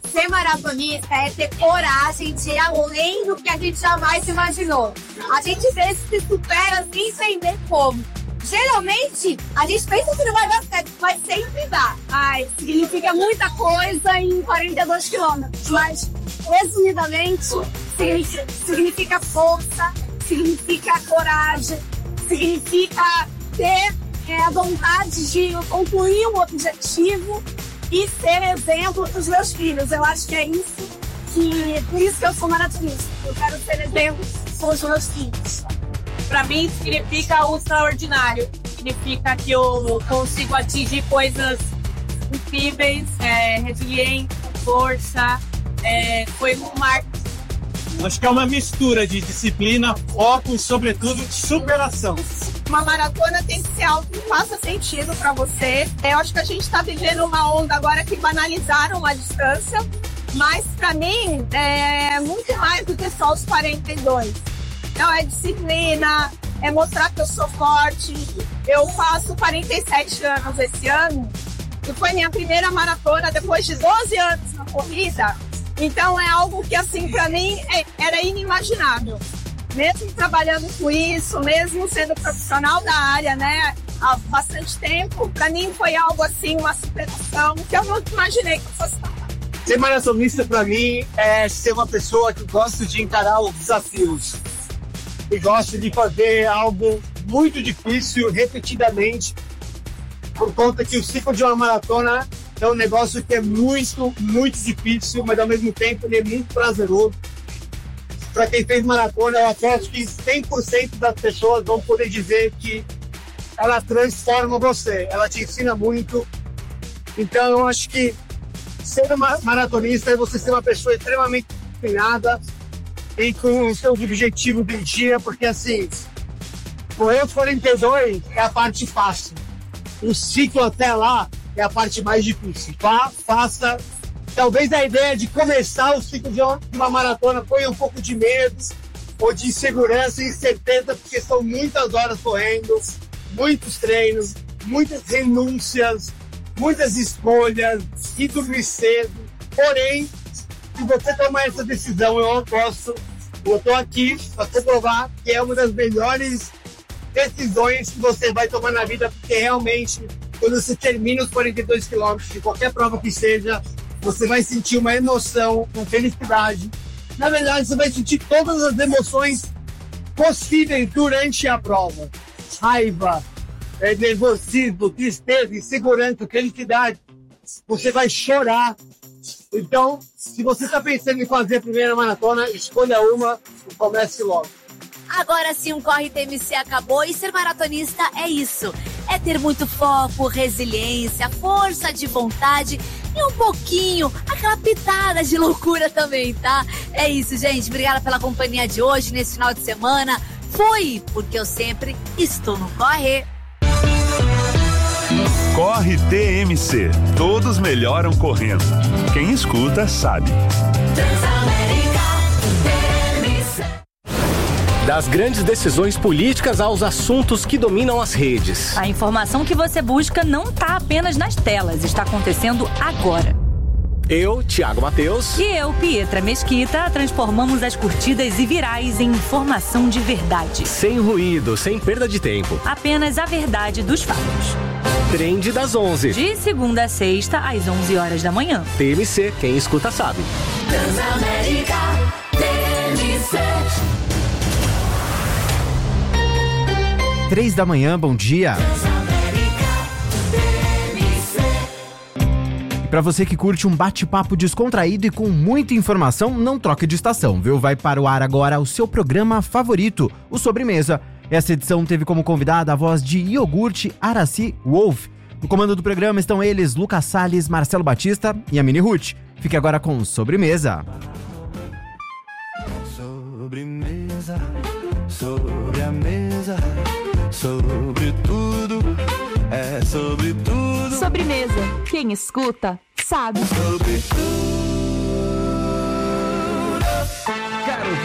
ser maratonista é ter coragem de ir além do que a gente jamais imaginou. A gente às vezes se supera sem entender como. Geralmente, a gente pensa que não vai dar certo, mas sempre dá. Ai, significa muita coisa em quarenta e dois quilômetros, mas, resumidamente, significa, significa força, significa coragem, significa ter é, a vontade de concluir um objetivo e ser exemplo para os meus filhos. Eu acho que é isso, que, por isso que eu sou maratonista. Eu quero ser exemplo para os meus filhos. Para mim, significa o extraordinário. Significa que eu consigo atingir coisas incríveis, é, resiliência, força, é, foi um marco. Acho que é uma mistura de disciplina, foco e, sobretudo, superação. Uma maratona tem que ser algo que faça sentido para você. Eu acho que a gente está vivendo uma onda agora que banalizaram a distância, mas para mim é muito mais do que só os quarenta e dois. Então é disciplina, é mostrar que eu sou forte. Eu faço quarenta e sete anos esse ano, e foi minha primeira maratona depois de doze anos na corrida. Então é algo que, assim, para mim é, era inimaginável. Mesmo trabalhando com isso, mesmo sendo profissional da área, né, há bastante tempo, para mim foi algo assim, uma superação que eu nunca imaginei que eu fosse estar. Ser maratonista, para mim, é ser uma pessoa que gosta de encarar os desafios. E gosta de fazer algo muito difícil, repetidamente, por conta que o ciclo de uma maratona é um negócio que é muito, muito difícil, mas ao mesmo tempo ele é muito prazeroso. Para quem fez maratona, eu aposto que cem por cento das pessoas vão poder dizer que ela transforma você, ela te ensina muito. Então eu acho que ser uma maratonista é você ser uma pessoa extremamente disciplinada e com os seus objetivos do dia, porque assim, correr os quarenta e dois é a parte fácil. O ciclo até lá é a parte mais difícil. Vá, faça. Talvez a ideia de começar o ciclo de uma maratona foi um pouco de medo, ou de insegurança e incerteza, porque são muitas horas correndo, muitos treinos, muitas renúncias, muitas escolhas, e dormir cedo. Porém, se você tomar essa decisão, eu aposto, eu estou aqui para comprovar que é uma das melhores decisões que você vai tomar na vida, porque realmente, quando você termina os quarenta e dois quilômetros de qualquer prova que seja, você vai sentir uma emoção, uma felicidade. Na verdade, você vai sentir todas as emoções possíveis durante a prova. Raiva, é, nervosismo, tristeza, insegurança, felicidade. Você vai chorar. Então, se você está pensando em fazer a primeira maratona, escolha uma e comece logo. Agora sim, o Corre T M C acabou e ser maratonista é isso. É ter muito foco, resiliência, força de vontade e um pouquinho, aquela pitada de loucura também, tá? É isso, gente. Obrigada pela companhia de hoje, nesse final de semana. Fui, porque eu sempre estou no Corre. Corre T M C. Todos melhoram correndo. Quem escuta sabe. Das grandes decisões políticas aos assuntos que dominam as redes. A informação que você busca não está apenas nas telas, está acontecendo agora. Eu, Thiago Mateus. E eu, Pietra Mesquita, transformamos as curtidas e virais em informação de verdade. Sem ruído, sem perda de tempo. Apenas a verdade dos fatos. Trend das onze. De segunda a sexta, às onze horas da manhã. T M C, quem escuta sabe. Transamérica, T M C. Três da manhã, bom dia. E pra você que curte um bate-papo descontraído e com muita informação, não troque de estação, viu? Vai para o ar agora o seu programa favorito, o Sobremesa. Essa edição teve como convidada a voz de Iogurte Araci Wolf. No comando do programa estão eles, Lucas Salles, Marcelo Batista e a Mini Ruth. Fique agora com Sobremesa. Sobremesa, sobre a mesa. Sobre tudo, é sobre tudo. Sobremesa, quem escuta, sabe. Sobre tudo. Caro ouvinte, que nos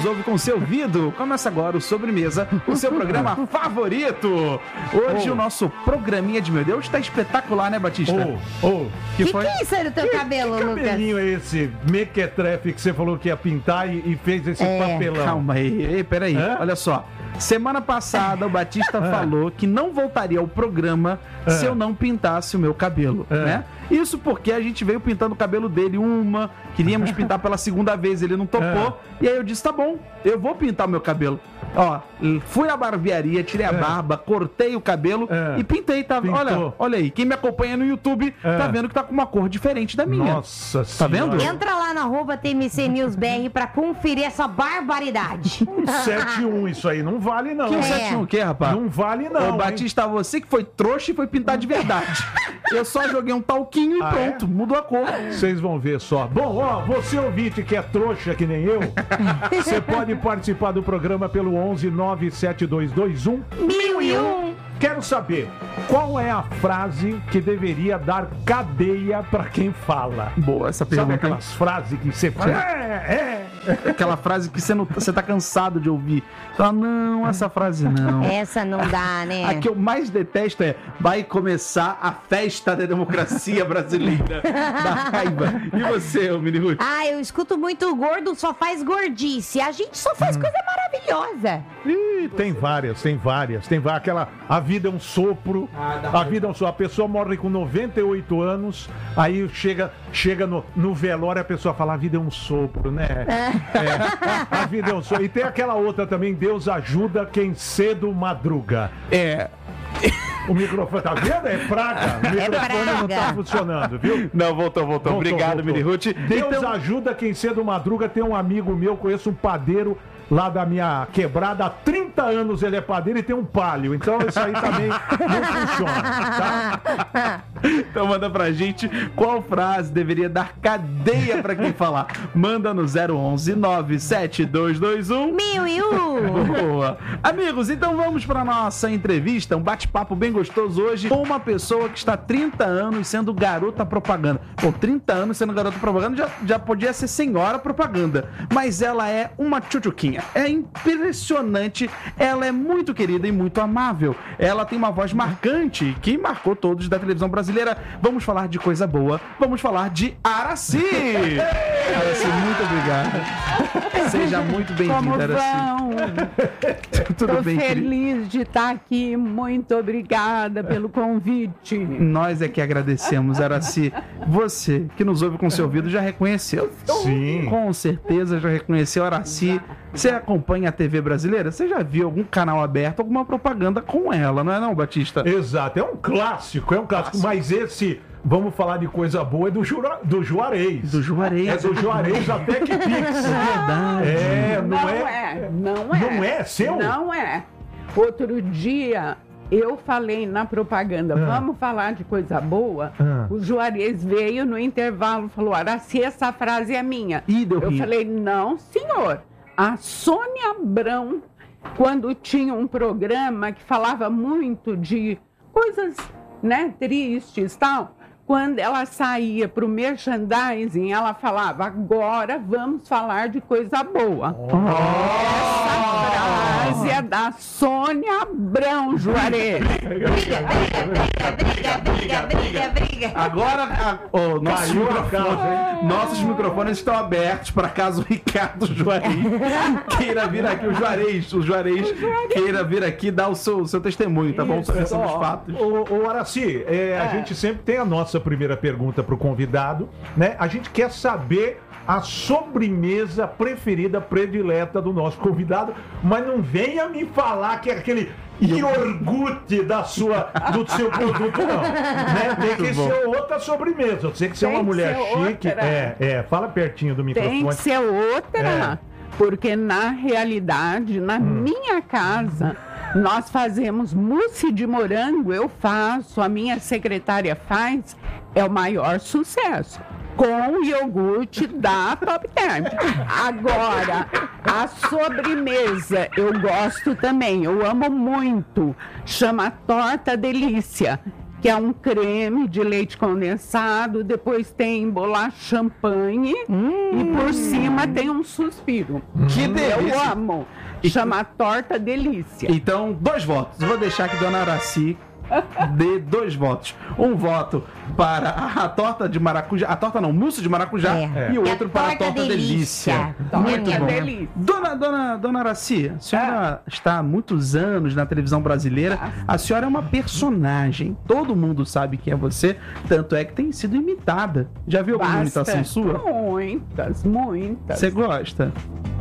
nos ouve com seu ouvido. Começa agora o Sobremesa, o seu programa favorito. Hoje Oh. o nosso programinha de meu Deus está espetacular, né, Batista? Ô, ô. Que Que foi? que é isso aí no teu Que cabelo, que Lucas? cabelinho é esse mequetrefe que você falou que ia pintar e, e fez esse É. papelão? Calma aí, ei, peraí, Hã? olha só. Semana passada o Batista falou que não voltaria ao programa É. se eu não pintasse o meu cabelo, É. né? Isso porque a gente veio pintando o cabelo dele uma, queríamos pintar pela segunda vez, ele não topou, e aí eu disse, tá bom, eu vou pintar o meu cabelo. Ó, fui na barbearia, tirei a É. barba, cortei o cabelo É. e pintei, tá? Pintou. Olha, olha aí, quem me acompanha no YouTube É. tá vendo que tá com uma cor diferente da minha. Nossa Tá vendo? Senhora. Entra lá na arroba T M C News B R pra conferir essa barbaridade. sete um, isso aí não vale não. Que um É. sete um o quê, rapaz? Não vale não, Ô, hein? Batista, você que foi trouxa e foi pintar de verdade. Eu só joguei um talquinho e Ah, pronto, mudou a cor. Vocês vão ver só. Bom, ó, você ouvinte que é trouxa que nem eu, você pode participar do programa pelo onze nove sete dois dois um Mil e um. Quero saber qual é a frase que deveria dar cadeia pra quem fala. Boa essa Sabe pergunta. hein? aquelas frases que você fala? É, é. Aquela frase que você, não, você tá cansado de ouvir. Você fala, não, essa frase não. Essa não dá, né? A que eu mais detesto é vai começar a festa da democracia brasileira. Da raiva. E você, ô Mini Ruth? Ah, eu escuto muito o gordo só faz gordice. A gente só faz coisa maravilhosa. Ih, tem várias, tem várias. Tem várias. Aquela, a vida é um sopro. A vida é um sopro. A pessoa morre com noventa e oito anos, aí chega, chega no, no velório, a pessoa fala, a vida é um sopro, né? É, a vida é um sopro. E tem aquela outra também, Deus ajuda quem cedo madruga. É. O microfone, tá vendo? É praga. O microfone não tá praga. funcionando, viu? Não, voltou, voltou. Voltou, Obrigado, voltou. Mini Ruth. Deus Então- ajuda quem cedo madruga. Tem um amigo meu, conheço um padeiro lá da minha quebrada. Há trinta anos ele é padeiro e tem um palio. Então isso aí também não funciona, tá? Então manda pra gente qual frase deveria dar cadeia pra quem falar. Manda no zero onze nove sete dois dois um Mil e um. Boa. Amigos, então vamos para nossa entrevista, um bate-papo bem gostoso hoje com uma pessoa que está há trinta anos sendo garota propaganda. Pô, trinta anos sendo garota propaganda já, já podia ser senhora propaganda, mas ela é uma tchutchuquinha. É impressionante, ela é muito querida e muito amável. Ela tem uma voz marcante que marcou todos da televisão brasileira. Vamos falar de coisa boa, vamos falar de Aracy. Aracy, muito obrigado. Seja muito Como bem-vinda, Aracy. vão? Tudo Tô bem, querida? feliz de estar aqui. Muito obrigada pelo convite. Nós é que agradecemos, Aracy. Você que nos ouve com seu ouvido já reconheceu. Sim. Com certeza já reconheceu Aracy. Você acompanha a T V brasileira? Você já viu algum canal aberto, alguma propaganda com ela, não é não, Batista? Exato, é um clássico, é um clássico. Mas esse, vamos falar de coisa boa, é do, Jura, do Juarez. Do Juarez. É do Juarez até que Pix. Verdade. É, não, Não é. é, não é. Não é seu? Não é. Outro dia eu falei na propaganda, Ah. vamos falar de coisa boa. Ah. O Juarez veio no intervalo e falou, Aracy, essa frase é minha. Ih, deu Eu rio. falei, não, senhor. A Sônia Abrão, quando tinha um programa que falava muito de coisas, né, tristes e tal, quando ela saía para o merchandising, ela falava, agora vamos falar de coisa boa. Essa frase é da Sônia Abrão, Juarez. Briga, briga, briga, briga. Agora, a- oh, nossos, Caiu a microfones, casa, nossos microfones estão abertos para caso o Ricardo Juarez queira vir aqui, o Juarez, o Juarez queira vir aqui dar o seu, seu testemunho, tá bom? Sobre esses Ó, fatos. Ô, ô Aracy, é, a gente sempre tem a nossa primeira pergunta pro convidado, né? A gente quer saber a sobremesa preferida, predileta do nosso convidado, mas não venha me falar que é aquele iogurte da sua, do seu produto, não. Né? Tem que Muito bom. ser outra sobremesa. Eu sei que você é Tem uma que mulher ser chique. outra. É, é, fala pertinho do microfone. Tem que ser outra, É. porque na realidade, na minha casa, nós fazemos mousse de morango, eu faço, a minha secretária faz, é o maior sucesso. Com iogurte da Top Term. Agora, a sobremesa eu gosto também, eu amo muito. Chama Torta Delícia. que é um creme de leite condensado, depois tem bolacha champanhe hum. e por cima tem um suspiro. Que delícia! Eu amo. Chama torta delícia. Então, dois votos. Vou deixar que Dona Araci dê dois votos. Um voto para a torta de maracujá, a torta não, mousse de maracujá, É. e o E a outro para a torta torta delícia. delícia. Muito Torta bom. delícia. Dona, dona, dona Araci, a senhora está há muitos anos na televisão brasileira. A senhora é uma personagem. Todo mundo sabe que é você, tanto é que tem sido imitada. Já viu alguma Bastante. imitação sua? Muitas, muitas. Você gosta?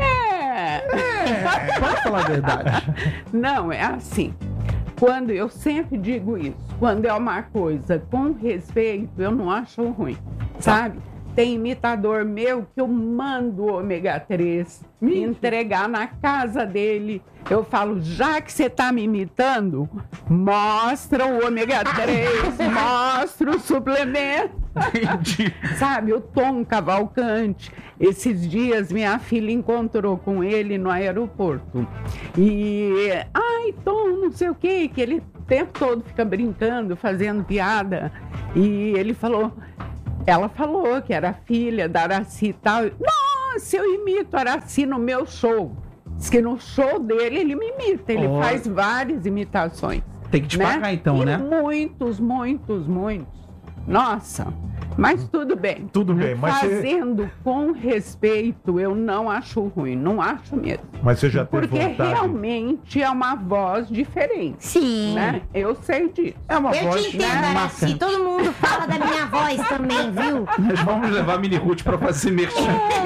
É. É. Pode falar a verdade. Não, é assim. Quando eu sempre digo isso, quando é uma coisa com respeito, eu não acho ruim, sabe? Tem imitador meu que eu mando o ômega três me entregar na casa dele. Eu falo, já que você tá me imitando, mostra o ômega três, mostra o suplemento. Entendi. Sabe, o Tom Cavalcante, esses dias minha filha encontrou com ele no aeroporto. E, ai, Tom, não sei o que, que ele o tempo todo fica brincando, fazendo piada. E ele falou, ela falou que era filha da Araci e tal. Nossa, eu imito a Araci no meu show. Diz que no show dele ele me imita, ele Oh. faz várias imitações. Tem que te né? pagar então, E né? muitos, muitos, muitos. Nossa, mas tudo bem. Tudo bem, mas você, Fazendo com respeito, eu não acho ruim, não acho mesmo. mas você já teve Porque vontade. realmente é uma voz diferente. Sim. Né? Eu sei disso. É uma Eu voz te entendo, marcante. Araci. Todo mundo fala da minha voz também, viu? Nós vamos levar a Mini Ruth pra fazer merchan.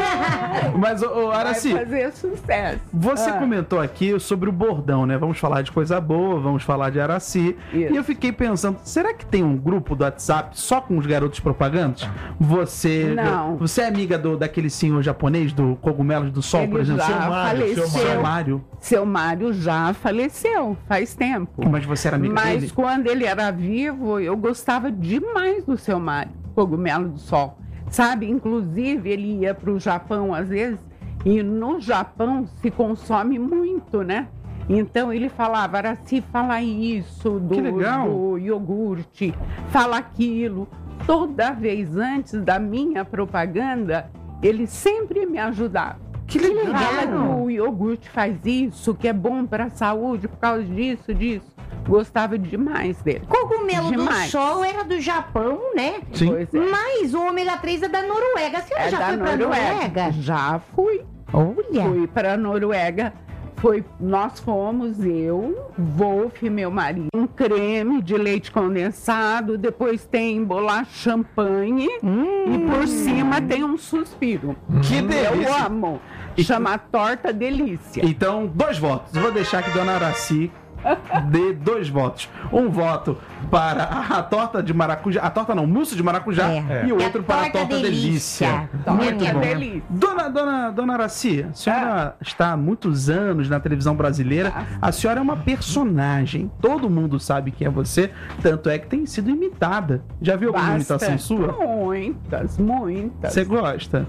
Mas, ô, ô, Araci, Vai fazer sucesso. você Ah. comentou aqui sobre o bordão, né? Vamos falar de coisa boa, vamos falar de Araci. Isso. E eu fiquei pensando, será que tem um grupo do WhatsApp só com os garotos propagandas? Você, Não. você é amiga do, daquele senhor japonês, do Cogumelos do Sol, por Ele exemplo? já Seu Mário, faleceu. Seu Mário. Seu Mário já faleceu, faz tempo. Mas você era amiga Mas dele? quando ele era vivo, eu gostava demais do Seu Mário, Cogumelo do Sol. Sabe, inclusive ele ia para o Japão às vezes, e no Japão se consome muito, né? Então ele falava, Araci, fala isso do, Que legal. do iogurte, fala aquilo. Toda vez antes da minha propaganda, ele sempre me ajudava. Que legal. Fala que o iogurte faz isso, que é bom para a saúde por causa disso, disso. Gostava demais dele. Cogumelo Demais. do Sol era do Japão, né? Sim. Pois é. Mas o ômega três é da Noruega. A senhora É já da foi pra Noruega? Já fui. Olha. Fui para a Noruega. Foi, nós fomos, eu, Wolf, meu marido, um creme de leite condensado, depois tem bolacha champanhe e por cima tem um suspiro. Que delícia. Eu amo. Chama torta delícia. Então, dois votos. Vou deixar que Dona Araci dê dois votos. Um voto para a torta de maracujá, a torta não, mousse de maracujá, É. e o E a outro para a torta torta delícia. delícia. Muito Torta bom. delícia. Dona, dona, dona Araci, a senhora está há muitos anos na televisão brasileira. A senhora é uma personagem. Todo mundo sabe que é você, tanto é que tem sido imitada. Já viu alguma imitação Bastante. sua? Muitas, muitas. Você gosta?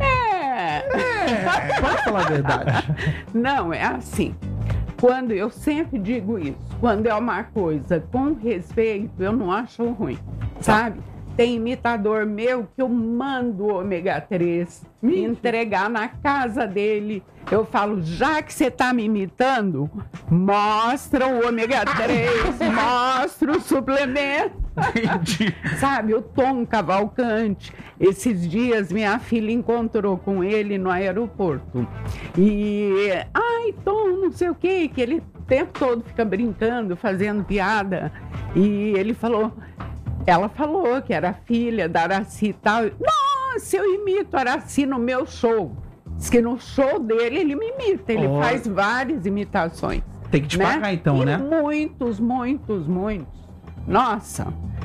É. É. Pode falar a verdade. Não, é assim. Quando eu sempre digo isso, quando é uma coisa com respeito, eu não acho ruim, sabe? Tem imitador meu que eu mando o ômega três me entregar na casa dele. Eu falo, já que você tá me imitando, mostra o ômega três, mostra o suplemento. Entendi. Sabe, o Tom Cavalcante, esses dias minha filha encontrou com ele no aeroporto. E, ai, Tom, não sei o que, que ele o tempo todo fica brincando, fazendo piada. E ele falou, ela falou que era filha da Araci e tal. Nossa, eu imito a Araci no meu show. Diz que no show dele ele me imita, ele Oh. faz várias imitações. Tem que te né? pagar então, E né? muitos, muitos, muitos. Nossa,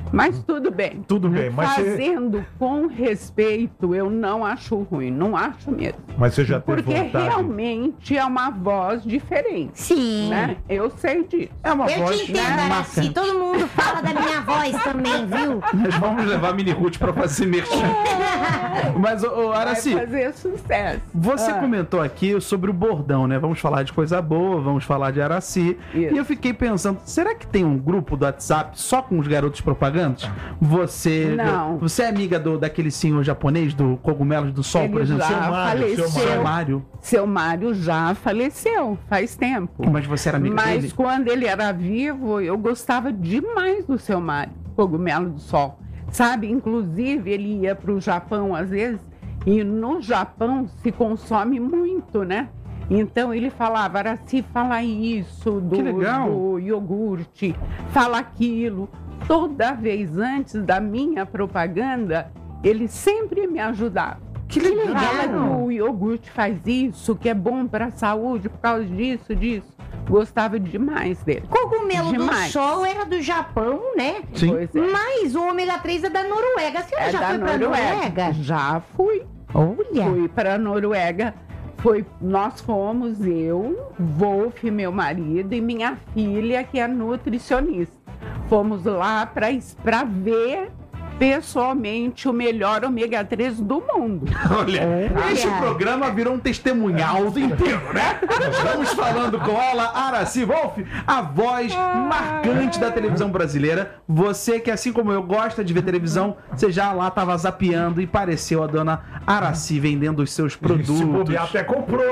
Mas tudo bem. Tudo bem, mas você- Fazendo com respeito, eu não acho ruim, não acho mesmo. Mas você já teve Porque vontade? realmente é uma voz diferente. Sim. Né? Eu sei disso. É uma Eu voz te entendo, Araci. Todo mundo fala da minha voz também, viu? Nós vamos levar a Mini Ruth pra fazer merchan. Mas, ô, ô, Araci, Vai fazer sucesso. você Ah. comentou aqui sobre o bordão, né? Vamos falar de coisa boa, vamos falar de Araci. E eu fiquei pensando, será que tem um grupo do WhatsApp só com os garotos propagandas? Você, Não. você é amiga do, daquele senhor japonês do Cogumelos do Sol, por Ele exemplo? já faleceu. Seu Mário. Seu Mário já faleceu faz tempo. Mas você era amiga Mas dele? quando ele era vivo, eu gostava demais do seu Mário, Cogumelo do Sol. Sabe, inclusive ele ia para o Japão às vezes, e no Japão se consome muito, né? Então ele falava, Araci, fala isso do, Que legal. do iogurte, fala aquilo. Toda vez antes da minha propaganda, ele sempre me ajudava. Que legal. Fala que o iogurte faz isso, que é bom para a saúde por causa disso, disso. Gostava demais dele. Cogumelo Demais. do Sol era do Japão, né? Sim. Pois é. Mas o ômega três é da Noruega. Você É já da foi pra Noruega? Já fui. Olha. Fui para a Noruega. Foi, nós fomos, eu, Wolf, meu marido, e minha filha, que é nutricionista. Fomos lá para ver pessoalmente o melhor ômega três do mundo. Olha, este programa virou um testemunhal inteiro, né? Estamos falando com ela, Araci Wolf, a voz marcante da televisão brasileira. Você que, assim como eu, gosta de ver televisão, você já lá estava zapeando e pareceu a dona Araci vendendo os seus produtos. Se bobear, até comprou,